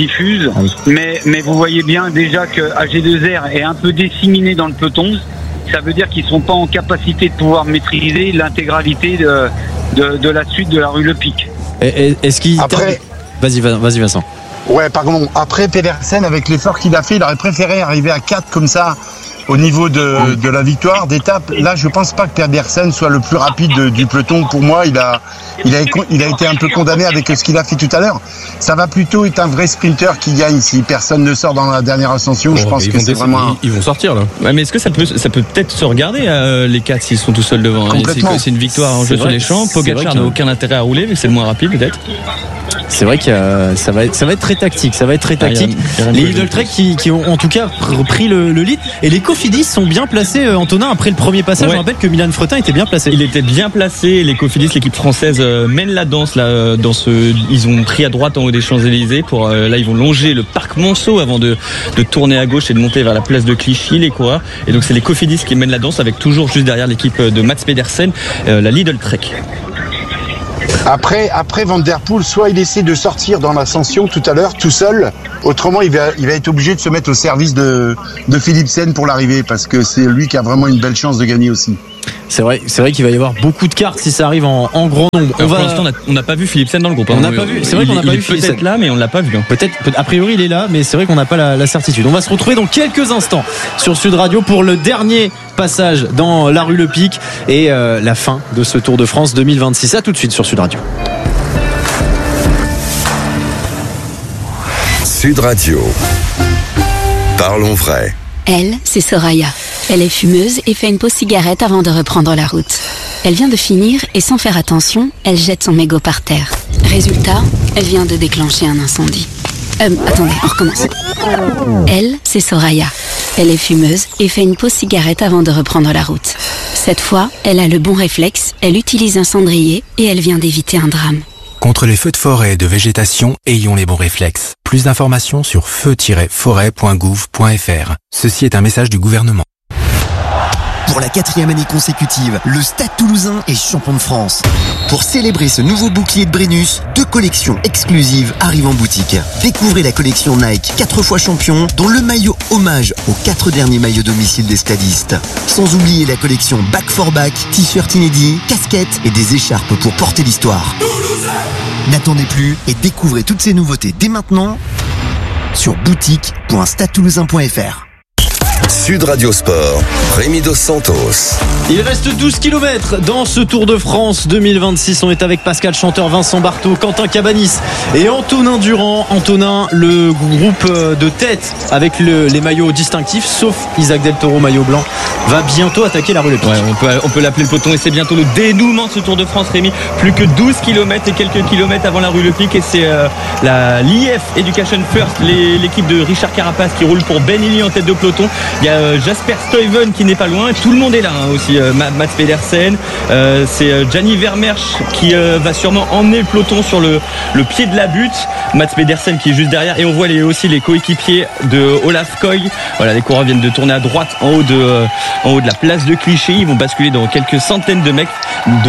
A: Mais vous voyez bien déjà que AG2R est un peu disséminé dans le peloton. Ça veut dire qu'ils ne sont pas en capacité de pouvoir maîtriser l'intégralité de la suite de la rue Le Pic.
B: Est-ce qu'il...
E: Après...
B: Vas-y Vincent.
E: Ouais, pardon. Après Pedersen, avec l'effort qu'il a fait, il aurait préféré arriver à 4 comme ça au niveau de la victoire d'étape. Là, je pense pas que Pedersen soit le plus rapide du peloton. Pour moi, il a été un peu condamné avec ce qu'il a fait tout à l'heure. Ça va plutôt être un vrai sprinter qui gagne si personne ne sort dans la dernière ascension. Je pense que c'est vraiment...
D: Ils vont sortir là.
C: Ouais, mais est-ce que ça peut peut-être se regarder les 4 s'ils sont tout seuls devant? C'est une victoire en jeu sur les champs. Pogacar n'a aucun intérêt à rouler, mais c'est le moins rapide peut-être.
B: C'est vrai que ça va être très tactique. Les Lidl Trek qui ont en tout cas pris le lead, et les Cofidis sont bien placés, Antonin, après le premier passage. Ouais. Je rappelle que Milan Fretin était bien placé.
C: Il était bien placé. Les Cofidis, l'équipe française, mène la danse là. Ils ont pris à droite en haut des Champs-Élysées là ils vont longer le parc Monceau avant de tourner à gauche et de monter vers la place de Clichy, les coureurs. Et donc c'est les Cofidis qui mènent la danse avec toujours juste derrière l'équipe de Mats Pedersen, la Lidl Trek.
E: Après Van Der Poel, soit il essaie de sortir dans l'ascension tout à l'heure tout seul, autrement il va être obligé de se mettre au service de Philipsen pour l'arrivée, parce que c'est lui qui a vraiment une belle chance de gagner aussi.
B: C'est vrai qu'il va y avoir beaucoup de cartes si ça arrive en grand nombre.
C: Pour l'instant, on n'a pas vu Philipsen dans le groupe.
B: On n'a pas vu. C'est vrai qu'on n'a pas vu Philipsen.
C: Peut-être là, mais on l'a pas vu.
B: Peut-être, a priori, il est là, mais c'est vrai qu'on n'a pas la certitude. On va se retrouver dans quelques instants sur Sud Radio pour le dernier passage dans la rue Le Pic et la fin de ce Tour de France 2026. À tout de suite sur Sud Radio.
G: Sud Radio. Parlons vrai.
L: Elle, c'est Soraya. Elle est fumeuse et fait une pause cigarette avant de reprendre la route. Elle vient de finir et sans faire attention, elle jette son mégot par terre. Résultat, elle vient de déclencher un incendie. Attendez, on recommence. Elle, c'est Soraya. Elle est fumeuse et fait une pause cigarette avant de reprendre la route. Cette fois, elle a le bon réflexe, elle utilise un cendrier et elle vient d'éviter un drame.
M: Contre les feux de forêt et de végétation, ayons les bons réflexes. Plus d'informations sur feu-forêt.gouv.fr. Ceci est un message du gouvernement.
N: Pour la 4e année consécutive, le Stade Toulousain est champion de France. Pour célébrer ce nouveau bouclier de Brennus, 2 collections exclusives arrivent en boutique. Découvrez la collection Nike 4 fois champion, dont le maillot hommage aux 4 derniers maillots domicile des stadistes. Sans oublier la collection Back for Back, t-shirt inédits, casquettes et des écharpes pour porter l'histoire. N'attendez plus et découvrez toutes ces nouveautés dès maintenant sur boutique.stadetoulousain.fr.
G: Sud Radio Sport, Rémi Dos Santos.
B: Il reste 12 km dans ce Tour de France 2026. On est avec Pascal Chanteur, Vincent Barthaud, Quentin Cabanis et Antonin Durand. Antonin, le groupe de tête avec les maillots distinctifs, sauf Isaac Del Toro, maillot blanc, va bientôt attaquer la rue Le Pic.
C: Ouais, on peut l'appeler le peloton et c'est bientôt le dénouement de ce Tour de France, Rémi. Plus que 12 km et quelques kilomètres avant la rue Le Pic, et c'est l'IF Education First, l'équipe de Richard Carapace qui roule pour Ben Illy en tête de peloton. Il y a Jasper Stuyven qui n'est pas loin. Tout le monde est là aussi. Mats Pedersen, c'est Gianni Vermeersch qui va sûrement emmener le peloton sur le pied de la butte. Mats Pedersen qui est juste derrière, et on voit aussi les coéquipiers de Olaf Koy. Voilà, les coureurs viennent de tourner à droite en haut de la place de Clichy. Ils vont basculer dans quelques centaines de mètres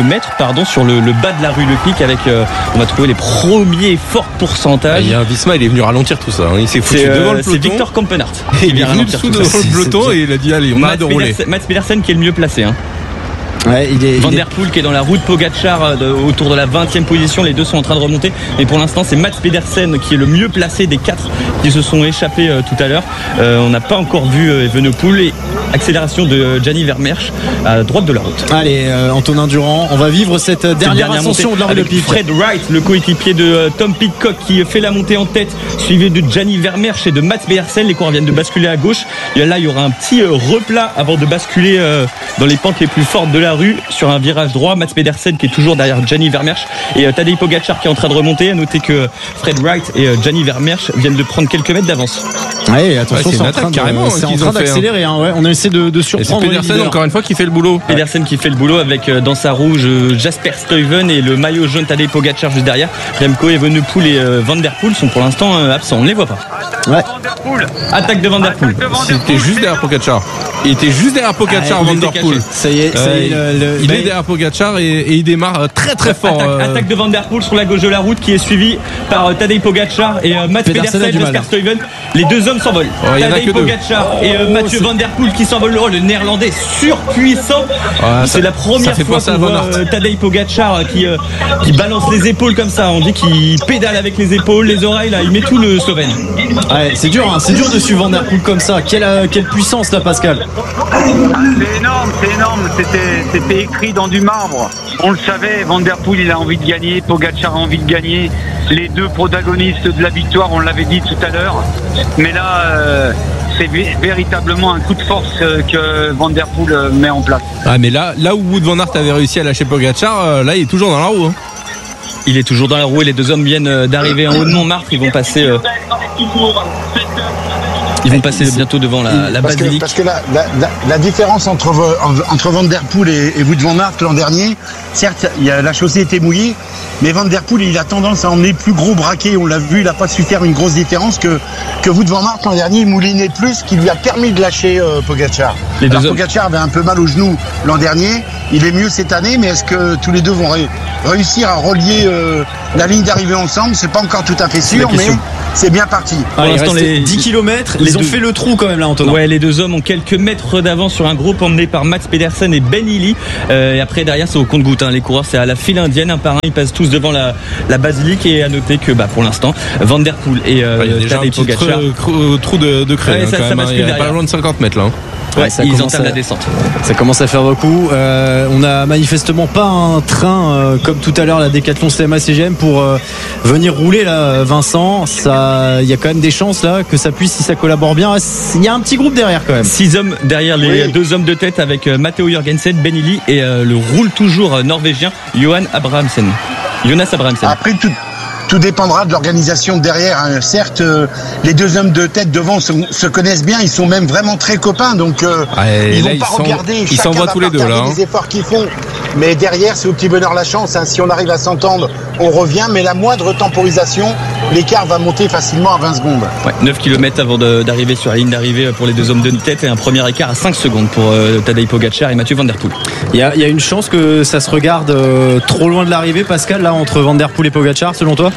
C: sur le bas de la rue Le Pic, avec on va trouver les premiers forts pourcentages.
D: Il y a un Visma, il est venu ralentir tout ça. Il s'est foutu devant le peloton.
C: C'est Victor Kampenart
D: qui vient ralentir tout ça. Le peloton, et il a dit allez, on a de rouler.
C: Mats Pedersen qui est le mieux placé.
B: Ouais,
C: Van Der Poel qui est dans la route, Pogacar autour de la 20e position. Les deux sont en train de remonter, mais pour l'instant c'est Mats Pedersen qui est le mieux placé des 4 qui se sont échappés tout à l'heure. On n'a pas encore vu Evenepoel, et accélération de Gianni Vermeersch à droite de la route.
B: Allez, Antonin Durand, on va vivre cette dernière ascension de la rue Le Pic.
C: Fred Wright, le coéquipier de Tom Pidcock, qui fait la montée en tête, suivi de Gianni Vermeersch et de Mats Pedersen. Les coureurs viennent de basculer à gauche. Et là, il y aura un petit replat avant de basculer dans les pentes les plus fortes de la rue sur un virage droit. Mats Pedersen qui est toujours derrière Gianni Vermeersch, et Tadej Pogacar qui est en train de remonter. À noter que Fred Wright et Gianni Vermeersch viennent de prendre quelques mètres d'avance.
B: Ouais, attention, c'est en train d'accélérer. Ouais, on essaie de surprendre.
D: Et c'est Pedersen encore une fois qui fait le boulot.
C: Pedersen qui fait le boulot avec dans sa rouge Jasper Stuyven et le maillot jaune Tadej Pogacar juste derrière. Remco Evenepoel et Van Der Poel sont pour l'instant absents. On ne les voit pas.
B: Ouais.
C: Attaque de Van Der Poel.
D: C'était juste derrière Pogacar. Il était juste derrière Pogacar, Van Der Poel.
B: Ça y est,
D: il est derrière Pogacar et il démarre très très fort.
C: Attaque de Van Der Poel sur la gauche de la route, qui est suivi par Tadej Pogacar et Mats Pedersen, Jasper Stuyven. Les deux hommes hommes s'envolent. Tadej Pogačar et Mathieu Van Der Poel qui s'envolent. Le néerlandais surpuissant. C'est la première fois qu'on voit Tadej Pogačar qui balance les épaules comme ça. On dit qu'il pédale avec les épaules, les oreilles, là, il met tout le Slovène.
B: Ouais, c'est dur de suivre Van Der Poel comme ça. Quelle puissance là, Pascal.
A: C'est énorme. C'était écrit dans du marbre. On le savait, Van Der Poel il a envie de gagner, Pogačar a envie de gagner. Les deux protagonistes de la victoire, on l'avait dit tout à l'heure. Mais là, c'est véritablement un coup de force que Van Der Poel met en place.
D: Ah, mais là où Wout van Aert avait réussi à lâcher Pogačar, là il est toujours dans la roue. Hein.
C: Il est toujours dans la roue et les deux hommes viennent d'arriver en haut de Montmartre. Ils vont passer bientôt devant la basilique.
E: Parce que la différence entre Van Der Poel et Wout van Aert l'an dernier, certes, la chaussée était mouillée, mais Van Der Poel, il a tendance à emmener plus gros braquet. On l'a vu, il n'a pas su faire une grosse différence que Wout van Aert l'an dernier, il moulinait plus, ce qui lui a permis de lâcher Pogačar. Pogačar avait un peu mal au genou l'an dernier. Il est mieux cette année, mais est-ce que tous les deux vont réussir à relier la ligne d'arrivée ensemble? C'est pas encore tout à fait sûr, mais c'est bien parti.
B: Pour l'instant, les 10 km, ils ont fait le trou quand même là, Antonin.
C: Ouais, les deux hommes ont quelques mètres d'avance sur un groupe emmené par Mats Pedersen et Ben Illy. Et après, derrière, c'est au compte-gouttes. Les coureurs, c'est à la file indienne. Un par un, ils passent tous devant la basilique. Et à noter que pour l'instant, Van Der Poel et Tadej Pogačar.
D: Trou de craie.
C: Ça bascule derrière.
D: Pas loin de 50 mètres là.
C: Ouais, ils entament la descente.
B: Ça commence à faire beaucoup. On a manifestement pas un train comme tout à l'heure la Décathlon CMA-CGM pour venir rouler là, Vincent. Il y a quand même des chances là que ça puisse, si ça collabore bien. Il y a un petit groupe derrière quand même.
C: 6 hommes derrière les deux hommes de tête avec Matteo Jorgensen, Ben Illy et le roule toujours norvégien Jonas Abrahamsen.
E: Après tout dépendra de l'organisation derrière. Hein. Certes, les deux hommes de tête devant se connaissent bien, ils sont même vraiment très copains, donc ils vont pas regarder.
D: Ils s'envoient tous les deux là.
E: Les efforts qu'ils font, mais derrière, c'est au petit bonheur la chance. Hein. Si on arrive à s'entendre, on revient, mais la moindre temporisation, l'écart va monter facilement à 20 secondes.
C: 9 km avant d'arriver sur la ligne d'arrivée pour les deux hommes de tête et un premier écart à 5 secondes pour Tadej Pogačar et Mathieu Van Der Poel.
B: Il y a une chance que ça se regarde trop loin de l'arrivée, Pascal, là entre Van Der Poel et Pogačar, selon toi?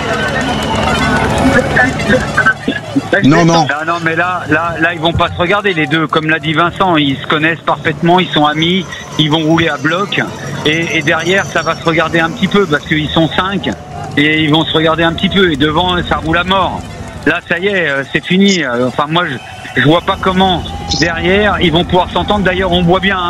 A: Non, mais là, ils vont pas se regarder les deux. Comme l'a dit Vincent, ils se connaissent parfaitement, ils sont amis, ils vont rouler à bloc. Et derrière, ça va se regarder un petit peu parce qu'ils sont 5 et ils vont se regarder un petit peu. Et devant, ça roule à mort. Là, ça y est, c'est fini. Enfin, moi, je vois pas comment derrière ils vont pouvoir s'entendre. D'ailleurs, on voit bien,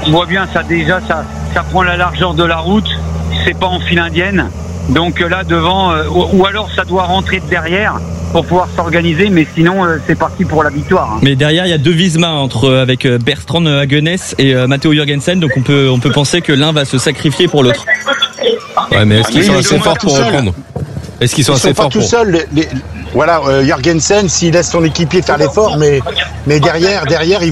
A: ça prend la largeur de la route. C'est pas en file indienne. Donc là devant, ou alors ça doit rentrer de derrière pour pouvoir s'organiser, mais sinon c'est parti pour la victoire. Hein.
C: Mais derrière il y a deux Visma avec Bertrand Hagenes et Matteo Jorgensen, donc on peut penser que l'un va se sacrifier pour l'autre.
D: Ouais, mais est-ce qu'ils sont assez forts pour reprendre? Est-ce qu'ils sont assez forts
E: tout seuls? Voilà, Jorgensen, s'il laisse son équipier faire l'effort, mais derrière, ils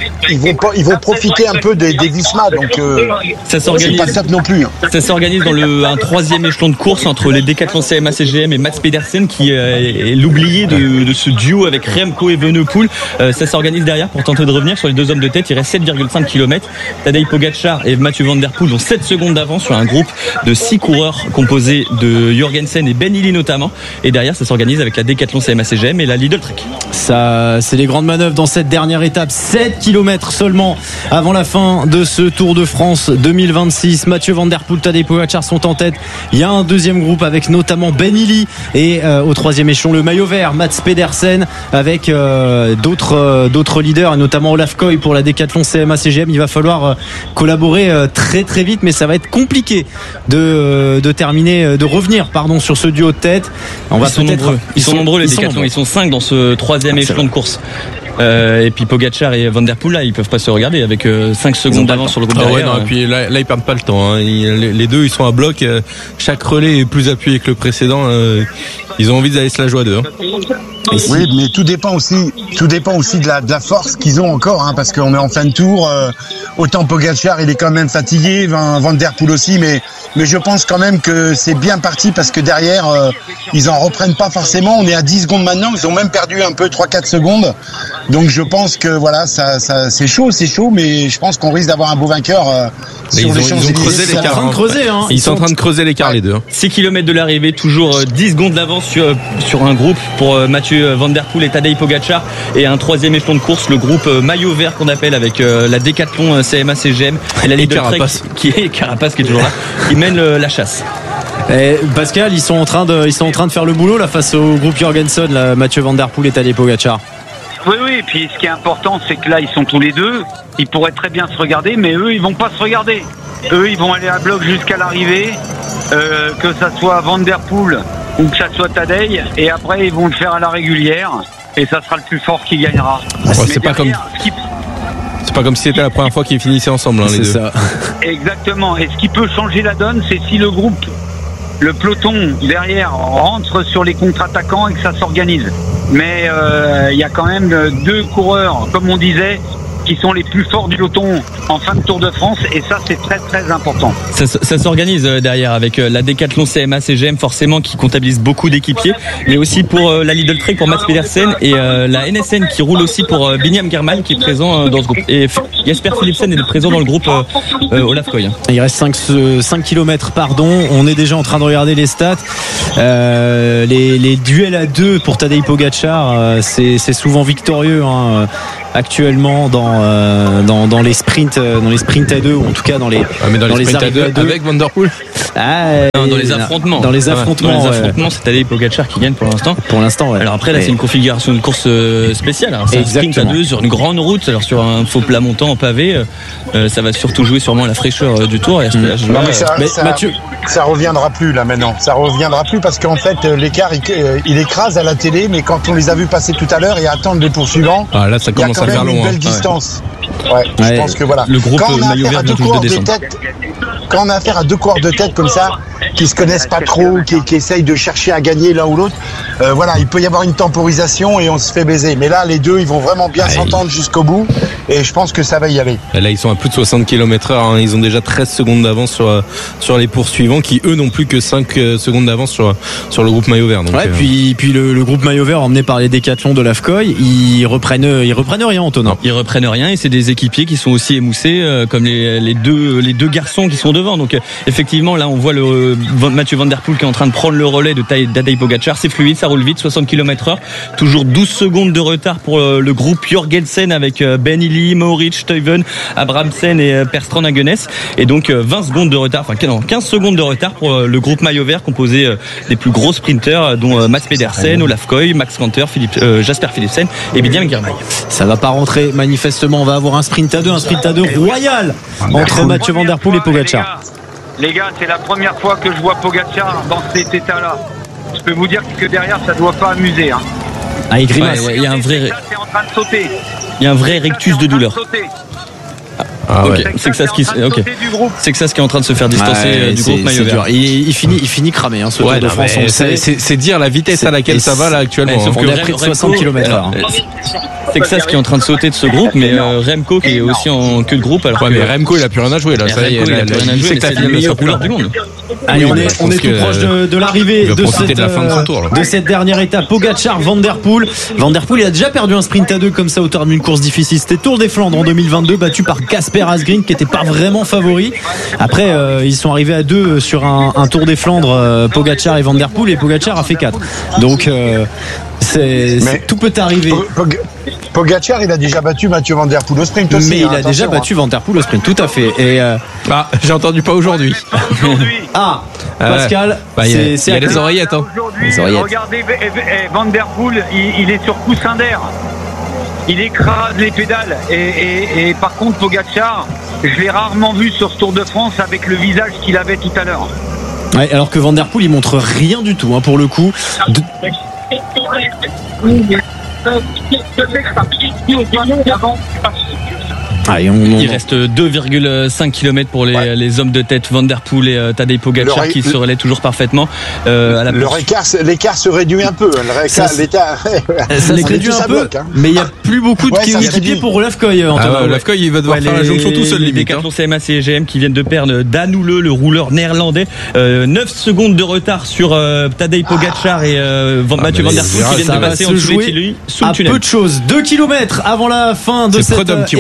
E: vont profiter un peu des Visma, donc
C: ça s'organise,
E: c'est pas top non plus. Hein.
C: Ça s'organise dans un troisième échelon de course entre les Décathlon CMA-CGM et Mats Pedersen, qui est l'oublié de ce duo avec Remco et Evenepoel. Ça s'organise derrière pour tenter de revenir sur les deux hommes de tête. Il reste 7,5 km. Tadej Pogačar et Mathieu Van Der Poel ont 7 secondes d'avance sur un groupe de 6 coureurs composé de Jorgensen et Ben Illy notamment. Et derrière, ça s'organise avec la Décathlon CMA-CGM et la Lidl Trek.
B: Ça, c'est les grandes manœuvres dans cette dernière étape. 7 km seulement avant la fin de ce Tour de France 2026. Mathieu Van Der Poel, Tadej Pogačar sont en tête. Il y a un deuxième groupe avec notamment Ben Illy et au troisième échelon le maillot vert Mats Pedersen avec d'autres leaders et notamment Olaf Koy pour la Décathlon CMA-CGM. Il va falloir collaborer très très vite, mais ça va être compliqué de terminer, de revenir sur ce duo de tête.
C: Ils sont nombreux les Décathlons, ils sont 5 dans ce troisième échelon de course. Et puis Pogačar et Van Der Poel là, ils peuvent pas se regarder avec 5 secondes d'avance sur le groupe derrière.
D: Et puis là ils perdent pas le temps. Hein. Les deux ils sont à bloc. Chaque relais est plus appuyé que le précédent. Ils ont envie d'aller se la jouer à deux. Hein.
E: Oui, mais tout dépend aussi de la force qu'ils ont encore, hein, parce qu'on est en fin de tour. Autant Pogačar, il est quand même fatigué, Van Der Poel aussi, mais je pense quand même que c'est bien parti parce que derrière, ils en reprennent pas forcément. On est à 10 secondes maintenant, ils ont même perdu un peu 3-4 secondes. Donc je pense que voilà, ça c'est chaud, mais je pense qu'on risque d'avoir un beau vainqueur.
D: Ils ont creusé l'écart. Ils sont en train de creuser l'écart les deux.
C: 6 km de l'arrivée, toujours 10 secondes d'avance sur un groupe pour Mathieu Mathieu Van Der Poel et Tadej Pogačar, et un troisième échelon de course, le groupe maillot vert qu'on appelle, avec la Décathlon CMA CGM et la Lidl Trek qui est Carapace qui est toujours là, qui mène la chasse.
B: Et Pascal, ils sont en train de faire le boulot là face au groupe Jorgensen, là, Mathieu Van Der Poel et Tadej Pogačar.
A: Oui, et puis ce qui est important, c'est que là, ils sont tous les deux. Ils pourraient très bien se regarder, mais eux, ils vont pas se regarder. Eux, ils vont aller à bloc jusqu'à l'arrivée, que ça soit Van Der Poel ou que ça soit Tadej, et après, ils vont le faire à la régulière, et ça sera le plus fort qui gagnera.
D: C'est pas comme si c'était la première fois qu'ils finissaient ensemble, hein, les deux. C'est ça.
A: Exactement. Et ce qui peut changer la donne, c'est si le peloton derrière rentre sur les contre-attaquants et que ça s'organise. Mais il y a quand même deux coureurs, comme on disait, qui sont les plus forts du peloton en fin de Tour de France, et ça c'est très très important.
C: Ça s'organise derrière avec la Décathlon CMA CGM forcément qui comptabilise beaucoup d'équipiers, mais aussi pour la Lidl Trek pour Mats Pedersen, et la NSN qui roule aussi pour Biniam Girmay qui est présent dans ce groupe, et Jasper Philipsen est présent dans le groupe Olaf Koy.
B: Il reste 5 km, on est déjà en train de regarder les stats. Les duels à deux pour Tadej Pogačar, c'est souvent victorieux actuellement dans les sprints à deux, ou en tout cas dans les
D: sprints à deux avec Van Der Poel.
C: Dans les affrontements. C'est Tadej Pogačar qui gagne pour l'instant.
B: Ouais.
C: Alors après là, c'est une configuration de course spéciale. C'est un sprint à deux sur une grande route, alors sur un faux plat montant en pavé. Ça va surtout jouer sûrement à la fraîcheur du Tour.
E: Mathieu, ça reviendra plus là maintenant. Ça reviendra plus parce qu'en fait l'écart il écrase à la télé, mais quand on les a vus passer tout à l'heure et attendre les poursuivants,
D: là ça commence à faire long.
E: Une belle distance. Je pense que voilà.
C: Le groupe maillot vert de touche de descente.
E: Quand on a affaire à deux coureurs de tête comme ça, qui se connaissent pas trop, qui essayent de chercher à gagner l'un ou l'autre, il peut y avoir une temporisation et on se fait baiser. Mais là, les deux, ils vont vraiment bien s'entendre jusqu'au bout, et je pense que ça va y aller.
D: Là, ils sont à plus de 60 km/h. Ils ont déjà 13 secondes d'avance sur les poursuivants, qui eux n'ont plus que 5 secondes d'avance sur le groupe maillot vert. Donc,
B: puis le groupe maillot vert emmené par les Décathlons de l'AF Koy, ils reprennent rien, Antonin.
C: Ils reprennent rien, et c'est des équipiers qui sont aussi émoussés, comme les deux garçons qui sont devant. Donc effectivement, là, on voit Mathieu Van Der Poel qui est en train de prendre le relais de Tadej Pogačar. C'est fluide, ça roule vite, 60 km/h. Toujours 12 secondes de retard pour le groupe Jorgensen avec Ben Illy, Maurits, Stuyven, Abrahamsen et Per Strand Hagenes. Et donc 20 secondes de retard, 15 secondes de retard pour le groupe maillot vert composé des plus gros sprinters, dont Mats Pedersen, Olaf Koy, Max Kanter, Jasper Philipsen et Biniam Girmay.
B: Ça va pas rentrer manifestement. On va avoir un sprint à deux royal entre Mathieu Van Der Poel et Pogačar.
A: Les gars, c'est la première fois que je vois Pogačar dans cet état-là. Je peux vous dire que derrière, ça doit pas amuser.
B: Il grimace.
C: Il y a un vrai.
A: C'est en train de sauter.
C: Il y a un vrai rictus de douleur. C'est que ça ce qui est en train de se faire distancer du groupe maillot vert.
B: Il finit cramé ce Tour de France.
D: C'est dire la vitesse à laquelle ça va là actuellement.
B: On est à près de 60 km/h.
C: C'est que ça ce qui est en train de sauter de ce groupe, mais Remco qui est aussi en queue de groupe.
D: Mais Remco il a plus rien à jouer là.
C: Ça y est, il a plus rien à jouer. C'est le meilleur coureur du monde.
B: Allez, on est tout proche de l'arrivée de cette dernière étape. Pogačar, Van Der Poel. Van Der Poel, il a déjà perdu un sprint à deux comme ça au terme d'une course difficile. C'était Tour des Flandres en 2022, battu par Casper Asgreen qui n'était pas vraiment favori. Après, ils sont arrivés à deux sur un Tour des Flandres, Pogačar et Van Der Poel, et Pogačar a fait 4. Donc tout peut arriver.
E: Pogačar, il a déjà battu Mathieu Van Der Poel au sprint aussi.
B: Mais il a déjà battu Van Der Poel au sprint, tout à fait. Et
D: j'ai entendu pas aujourd'hui.
B: Pascal,
D: il y a les oreillettes.
A: Regardez, Van Der Poel, il est sur coussin d'air. Il écrase les pédales. Et par contre, Pogačar, je l'ai rarement vu sur ce Tour de France avec le visage qu'il avait tout à l'heure.
B: Ouais, alors que Van Der Poel, il montre rien du tout pour le coup.
C: Il reste 2,5 km pour les hommes de tête Van Der Poel et Tadej Pogačar qui se relaient toujours parfaitement.
E: L'écart se réduit un peu.
B: Ça se réduit un peu, mais il n'y a plus beaucoup de coéquipiers pour Olaf Koy.
D: Olaf Koy, il va devoir faire la jonction tout seul.
C: Les Décathlon CMA CGM qui viennent de perdre Dan Houle, le rouleur néerlandais. 9 secondes de retard sur Tadej Pogačar et Mathieu Van Der Poel qui viennent de passer en dessous du tunnel.
B: Peu de choses. 2 km avant la fin de cette étape.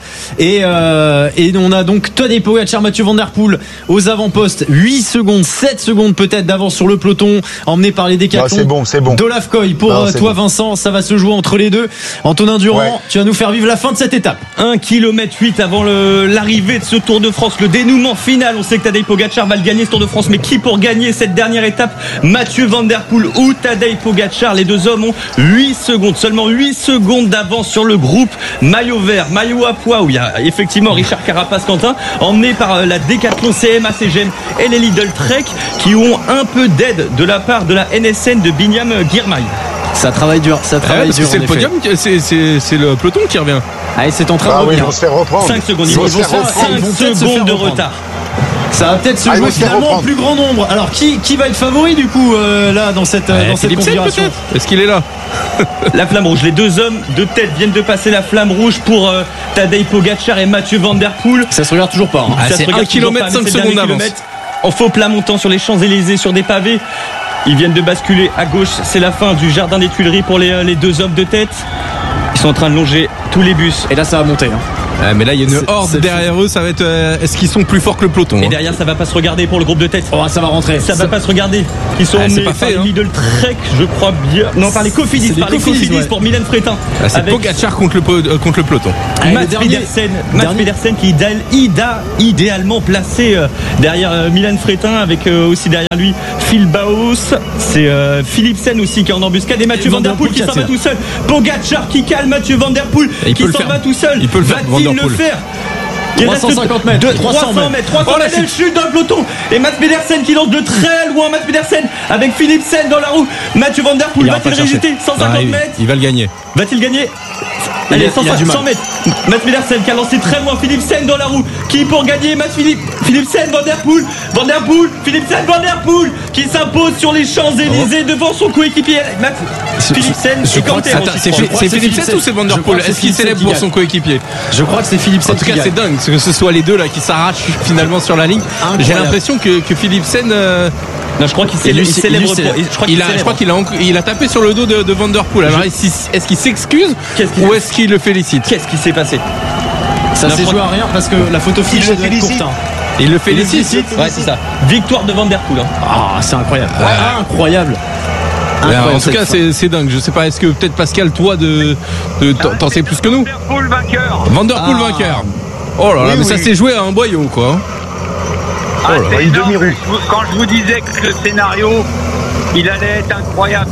B: Et on a donc Tadej Pogačar, Mathieu Van Der Poel aux avant-postes, 8 secondes, 7 secondes peut-être d'avance sur le peloton, emmené par les décathlons.
E: C'est bon.
B: d'Olaf Koy. Pour toi, Vincent, ça va se jouer entre les deux. Antonin Durand, tu vas nous faire vivre la fin de cette étape.
C: 1,8 km avant l'arrivée de ce Tour de France, le dénouement final. On sait que Tadej Pogačar va le gagner ce Tour de France, mais qui pour gagner cette dernière étape? Mathieu Van Der Poel ou Tadej Pogačar? Les deux hommes ont 8 secondes, seulement 8 secondes d'avance sur le groupe maillot vert, maillot à pois, où il y a effectivement Richard Carapaz-Quentin, emmené par la Décathlon CMA CGM et les Lidl Trek, qui ont un peu d'aide de la part de la NSN de Binyam Girmay.
B: Ça travaille dur,
D: parce que c'est le podium, c'est le peloton qui revient.
B: Allez, c'est en train de revenir.
E: Ils vont se faire reprendre.
C: 5 secondes, ils vont se faire 5 secondes de retard.
B: Ça va peut-être se jouer finalement en plus grand nombre. Alors qui va être favori du coup là dans cette configuration?
D: Est-ce qu'il est là?
C: La flamme rouge, les deux hommes de tête viennent de passer la flamme rouge pour Tadej Pogačar et Mathieu Van Der Poel.
B: Ça se regarde toujours pas.
D: C'est 1 km 5 secondes d'avance.
C: En faux plat montant sur les Champs-Élysées sur des pavés. Ils viennent de basculer à gauche. C'est la fin du jardin des Tuileries pour les deux hommes de tête. Ils sont en train de longer tous les bus.
B: Et là ça va monter.
D: Mais là il y a une horde derrière eux. Ça va être. Est-ce qu'ils sont plus forts que le peloton?
C: Et derrière ça va pas se regarder pour le groupe de tête.
B: Oh, ça va rentrer.
C: Ça va pas se regarder. Ils sont emmenés par les Lidl Trek, je crois bien. Non, par les Cofidis, pour Mylène Fretin.
D: C'est Pogačar contre le peloton.
C: Mats Pedersen qui idéalement placé derrière Mylène Fretin, avec aussi derrière lui Phil Baos. C'est Philipsen aussi qui est en embuscade, et Mathieu Van Der Poel qui s'en va tout seul. Pogačar qui cale Mathieu Van Der Poel qui s'en va tout seul.
D: Il peut le faire.
C: Va-t-il le faire?
B: 350 mètres,
C: 300 mètres, elle chute dans le peloton, et Mats Pedersen qui lance de très loin. Mats Pedersen avec Philipsen dans la roue. Mathieu Van Der Poel va-t-il résister? 150 mètres.
D: Il va le gagner.
C: Va-t-il gagner? Allez, 100 mètres. Mats Pedersen qui a lancé très loin. Philipsen dans la roue. Qui pour gagner? Philipsen, Van Der Poel, Philipsen, Van Der Poel qui s'impose sur les Champs-Élysées devant son coéquipier. Philipsen et Kanter.
D: C'est Philipsen ou c'est Van Der Poel? Est-ce qu'il célèbre pour son coéquipier?
B: Je crois que c'est Philipsen.
D: En tout cas, c'est dingue que ce soit les deux là qui s'arrachent finalement sur la ligne. J'ai l'impression que Philipsen.
C: Non, je crois qu'il célèbre.
D: Je crois qu'il a tapé sur le dos de Van Der Poel. Alors, est-ce qu'il s'excuse ou est-ce qu'il le félicite?
C: Qu'est-ce qui s'est passé?
B: Ça s'est joué à rien parce que la photo finish doit être courte.
D: Il le félicite.
C: Ouais, c'est ça. Victoire de Van Der Poel.
B: Ah, c'est incroyable. Incroyable.
D: En tout cas, c'est dingue. Je sais pas, est-ce que peut-être Pascal, toi, t'en sais plus que nous? Van Der Poel vainqueur. Oh là là, mais ça s'est joué à un boyau, quoi.
A: C'est énorme. Quand je vous disais que le scénario, il allait être incroyable.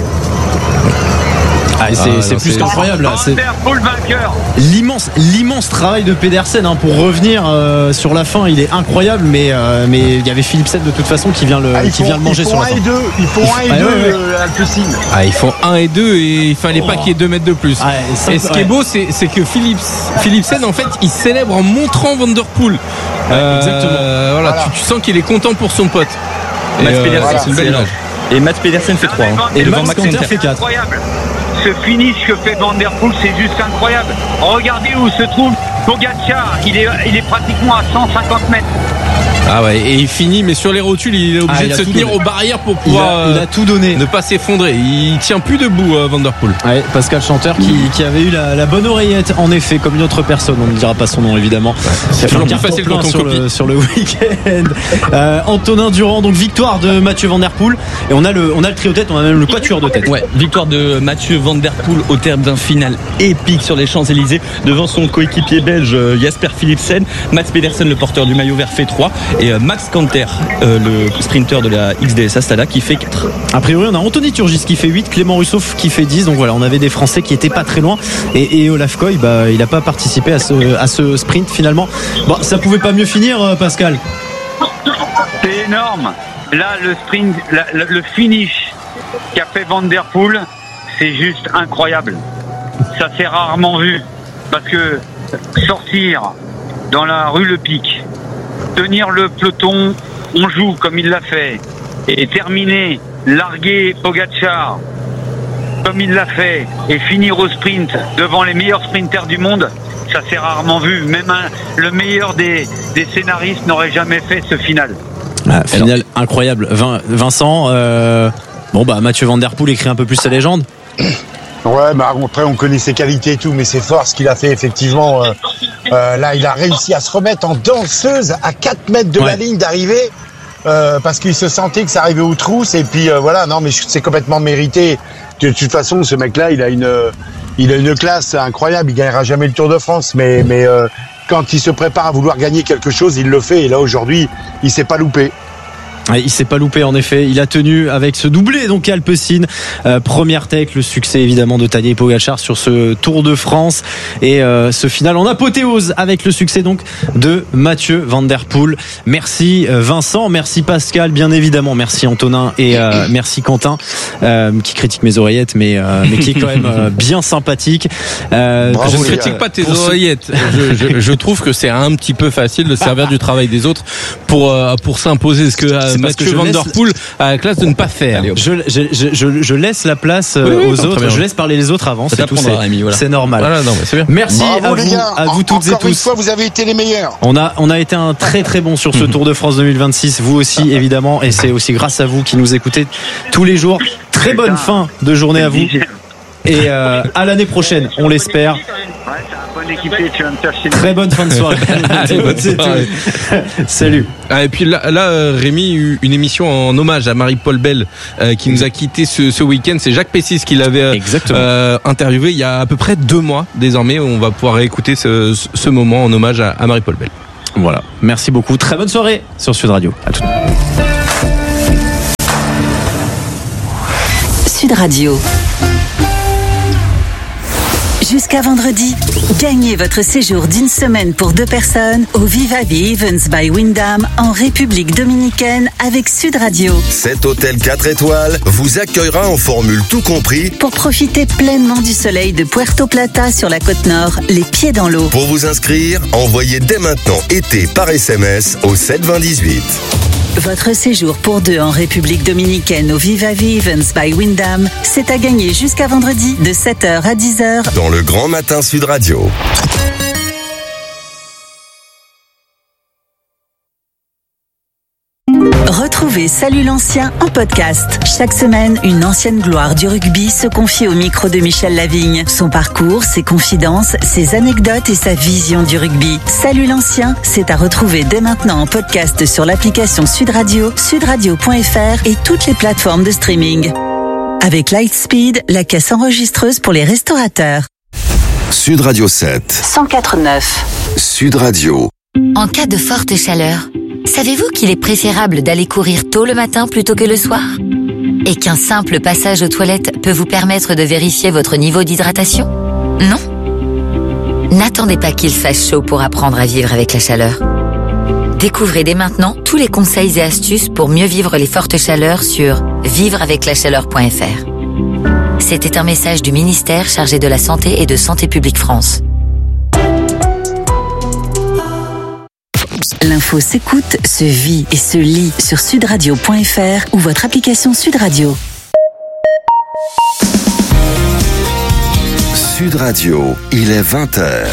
B: C'est plus qu'incroyable là.
A: Van Der Poel vainqueur.
B: L'immense travail de Pedersen pour revenir sur la fin, il est incroyable, mais il y avait Philipsen de toute façon qui vient le manger sur la fin.
E: Ils font 1 et 2 Alpecin.
D: Ils font 1 et 2 et il fallait pas qu'il y ait 2 mètres de plus. Et ce qui est beau, c'est que Philipsen en fait il célèbre en montrant Van Der Poel.
B: Exactement.
D: Voilà. Tu sens qu'il est content pour son pote.
C: Mats Pedersen, c'est une belle image. Et Mats Pedersen fait 3.
B: Et Max Kanter fait 4.
A: Incroyable. Ce finish que fait Van Der Poel, c'est juste incroyable. Regardez où se trouve Pogačar. Il est pratiquement à 150 mètres.
D: Ah ouais, et il finit, mais sur les rotules, il est obligé de se tenir aux barrières pour pouvoir
B: il a tout donné.
D: Ne pas s'effondrer. Il tient plus debout, Van Der Poel.
B: Ouais, Pascal Chanteur qui avait eu la bonne oreillette, en effet, comme une autre personne. On ne dira pas son nom, évidemment.
D: C'est toujours plus facile quand on copie.
B: Sur le week-end. Antonin Durand, donc victoire de Mathieu Van Der Poel. Et on a le trio de tête, on a même le quatuor de tête.
C: Ouais, victoire de Mathieu Van Der Poel au terme d'un final épique sur les Champs-Élysées devant son coéquipier belge Jasper Philipsen. Mats Pedersen, le porteur du maillot vert, fait 3. Et Max Kanter, le sprinter de la XDS Astana, qui fait 4.
B: A priori, on a Anthony Turgis qui fait 8, Clément Russo qui fait 10. Donc voilà, on avait des Français qui étaient pas très loin. Et Olaf Koy, il n'a pas participé à ce sprint finalement. Bon, ça pouvait pas mieux finir, Pascal.
A: C'est énorme. Là, le sprint, le finish qu'a fait Van Der Poel, c'est juste incroyable. Ça s'est rarement vu. Parce que sortir dans la rue Le Pic, tenir le peloton, on joue comme il l'a fait, et terminer, larguer Pogačar comme il l'a fait, et finir au sprint devant les meilleurs sprinters du monde, ça s'est rarement vu. Même le meilleur des scénaristes n'aurait jamais fait ce final.
B: Final incroyable. Vincent, Mathieu Van Der Poel écrit un peu plus sa légende.
E: Ouais, mais après on connaît ses qualités et tout, mais c'est fort ce qu'il a fait effectivement. Là, il a réussi à se remettre en danseuse à 4 mètres de la ligne d'arrivée parce qu'il se sentait que ça arrivait aux trousses et puis voilà. Non, mais c'est complètement mérité. De toute façon, ce mec-là, il a une classe incroyable. Il gagnera jamais le Tour de France, mais quand il se prépare à vouloir gagner quelque chose, il le fait. Et là aujourd'hui, il s'est pas loupé.
B: Il s'est pas loupé en effet, il a tenu avec ce doublé donc Alpecin, première tech, le succès évidemment de Tadej Pogačar sur ce Tour de France et ce final en apothéose avec le succès donc de Mathieu Van Der Poel. Merci Vincent, merci Pascal bien évidemment, merci Antonin et merci Quentin qui critique mes oreillettes mais qui est quand même bien sympathique.
D: Bravo, je ne critique pas tes oreillettes, je trouve que c'est un petit peu facile de servir du travail des autres pour s'imposer ce que Mathieu Van Der Poel a la classe de ne pas faire.
B: Je laisse la place aux autres. Je laisse parler les autres avant. C'est tout. C'est normal.
D: Voilà, non, mais c'est bien.
B: Merci
E: bravo,
B: à vous toutes et tous.
E: Encore une fois, vous avez été les meilleurs.
B: On a été un très très bon sur ce Tour de France 2026. Vous aussi évidemment, et c'est aussi grâce à vous qui nous écoutez tous les jours. Très bonne fin de journée à vous. Et à l'année prochaine, on l'espère. Très bonne fin de soirée. Salut.
D: Et puis là Rémi, une émission en hommage à Marie-Paul Bell qui nous a quitté ce week-end. C'est Jacques Pessis qui l'avait interviewé il y a à peu près 2 mois. Désormais, on va pouvoir écouter ce moment en hommage à Marie-Paul Bell.
B: Voilà. Merci beaucoup. Très bonne soirée sur Sud Radio. À tout de suite.
J: Sud Radio. Jusqu'à vendredi, gagnez votre séjour d'1 semaine pour 2 personnes au Viva the Events by Wyndham en République Dominicaine avec Sud Radio.
G: Cet hôtel 4 étoiles vous accueillera en formule tout compris
J: pour profiter pleinement du soleil de Puerto Plata sur la côte nord, les pieds dans l'eau.
G: Pour vous inscrire, envoyez dès maintenant été par SMS au 72018.
J: Votre séjour pour 2 en République Dominicaine au Viva the Events by Wyndham, c'est à gagner jusqu'à vendredi de 7h à 10h
G: dans le Grand Matin Sud Radio.
J: Retrouvez Salut l'ancien en podcast. Chaque semaine, une ancienne gloire du rugby se confie au micro de Michel Lavigne. Son parcours, ses confidences, ses anecdotes et sa vision du rugby. Salut l'ancien, c'est à retrouver dès maintenant en podcast sur l'application Sud Radio, sudradio.fr et toutes les plateformes de streaming. Avec Lightspeed, la caisse enregistreuse pour les restaurateurs.
G: Sud Radio 7.
J: 104.9.
G: Sud Radio.
H: En cas de forte chaleur, savez-vous qu'il est préférable d'aller courir tôt le matin plutôt que le soir ? Et qu'un simple passage aux toilettes peut vous permettre de vérifier votre niveau d'hydratation ? Non ? N'attendez pas qu'il fasse chaud pour apprendre à vivre avec la chaleur. Découvrez dès maintenant tous les conseils et astuces pour mieux vivre les fortes chaleurs sur vivreaveclachaleur.fr. C'était un message du ministère chargé de la Santé et de Santé publique France.
J: L'info s'écoute, se vit et se lit sur sudradio.fr ou votre application Sud Radio.
G: Sud Radio, il est 20h.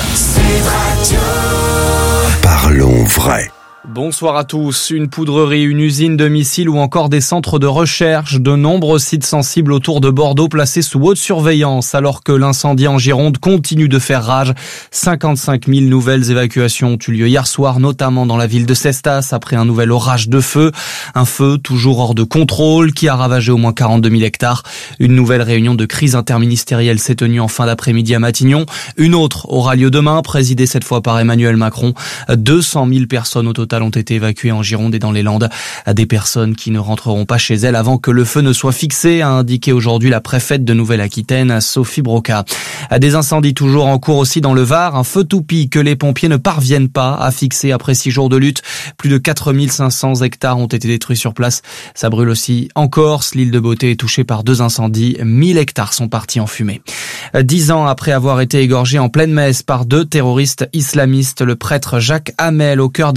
G: Parlons vrai.
O: Bonsoir à tous. Une poudrerie, une usine de missiles ou encore des centres de recherche. De nombreux sites sensibles autour de Bordeaux placés sous haute surveillance alors que l'incendie en Gironde continue de faire rage. 55 000 nouvelles évacuations ont eu lieu hier soir, notamment dans la ville de Cestas après un nouvel orage de feu. Un feu toujours hors de contrôle qui a ravagé au moins 42 000 hectares. Une nouvelle réunion de crise interministérielle s'est tenue en fin d'après-midi à Matignon. Une autre aura lieu demain, présidée cette fois par Emmanuel Macron. 200 000 personnes au total ont été évacuées en Gironde et dans les Landes. Des personnes qui ne rentreront pas chez elles avant que le feu ne soit fixé, a indiqué aujourd'hui la préfète de Nouvelle-Aquitaine, Sophie Broca. Des incendies toujours en cours aussi dans le Var. Un feu toupie que les pompiers ne parviennent pas à fixer après 6 jours de lutte. Plus de 4500 hectares ont été détruits sur place. Ça brûle aussi en Corse. L'île de Beauté est touchée par 2 incendies. 1000 hectares sont partis en fumée. 10 ans après avoir été égorgé en pleine messe par 2 terroristes islamistes, le prêtre Jacques Hamel, au cœur d'un hommage aux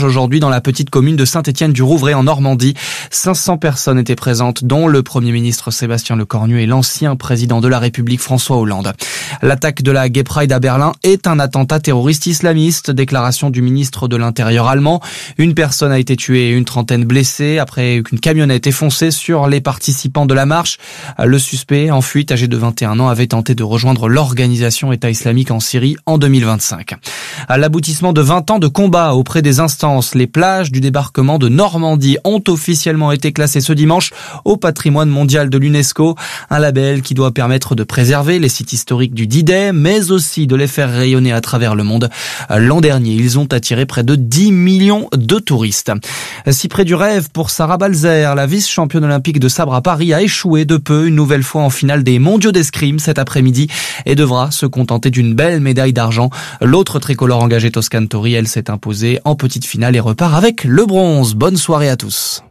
O: aujourd'hui dans la petite commune de Saint-Étienne-du-Rouvray en Normandie. 500 personnes étaient présentes, dont le Premier ministre Sébastien Lecornu et l'ancien président de la République François Hollande. L'attaque de la Gay Pride à Berlin est un attentat terroriste islamiste, déclaration du ministre de l'Intérieur allemand. Une personne a été tuée et une trentaine blessée après qu'une camionnette ait foncé sur les participants de la marche. Le suspect, en fuite, âgé de 21 ans, avait tenté de rejoindre l'organisation État islamique en Syrie en 2025. À l'aboutissement de 20 ans de combat auprès des instances, les plages du débarquement de Normandie ont officiellement été classées ce dimanche au patrimoine mondial de l'UNESCO, un label qui doit permettre de préserver les sites historiques du D-Day, mais aussi de les faire rayonner à travers le monde. L'an dernier, ils ont attiré près de 10 millions de touristes. Si près du rêve pour Sarah Balzer, la vice-championne olympique de sabre à Paris a échoué de peu une nouvelle fois en finale des mondiaux d'escrime cet après-midi et devra se contenter d'une belle médaille d'argent. L'autre tricolore engagée Toscane Tori, elle s'est imposée en petite finale et repart avec le bronze. Bonne soirée à tous.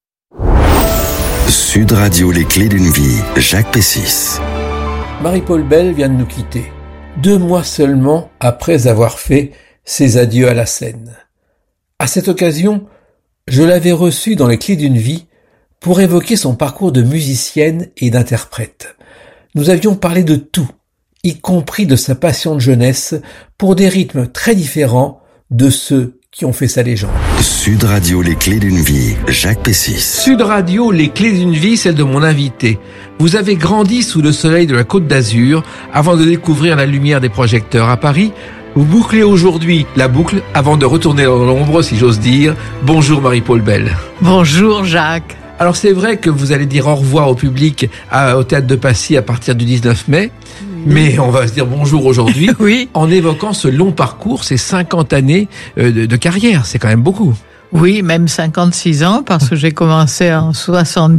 G: Sud Radio, les clés d'une vie, Jacques Pessis.
P: Marie-Paul Bell vient de nous quitter, 2 mois seulement après avoir fait ses adieux à la scène. À cette occasion, je l'avais reçue dans les clés d'une vie pour évoquer son parcours de musicienne et d'interprète. Nous avions parlé de tout, y compris de sa passion de jeunesse pour des rythmes très différents de ceux qui ont fait sa légende.
G: Sud Radio, les clés d'une vie, Jacques Pessis.
P: Sud Radio, les clés d'une vie, celle de mon invité. Vous avez grandi sous le soleil de la Côte d'Azur avant de découvrir la lumière des projecteurs à Paris. Vous bouclez aujourd'hui la boucle avant de retourner dans l'ombre, si j'ose dire. Bonjour Marie-Paul Bell.
Q: Bonjour Jacques.
P: Alors c'est vrai que vous allez dire au revoir au public au Théâtre de Passy à partir du 19 mai. Mais on va se dire bonjour aujourd'hui
Q: oui.
P: En évoquant ce long parcours, ces 50 années de carrière. C'est quand même beaucoup.
Q: Oui, même 56 ans parce que j'ai commencé en 70.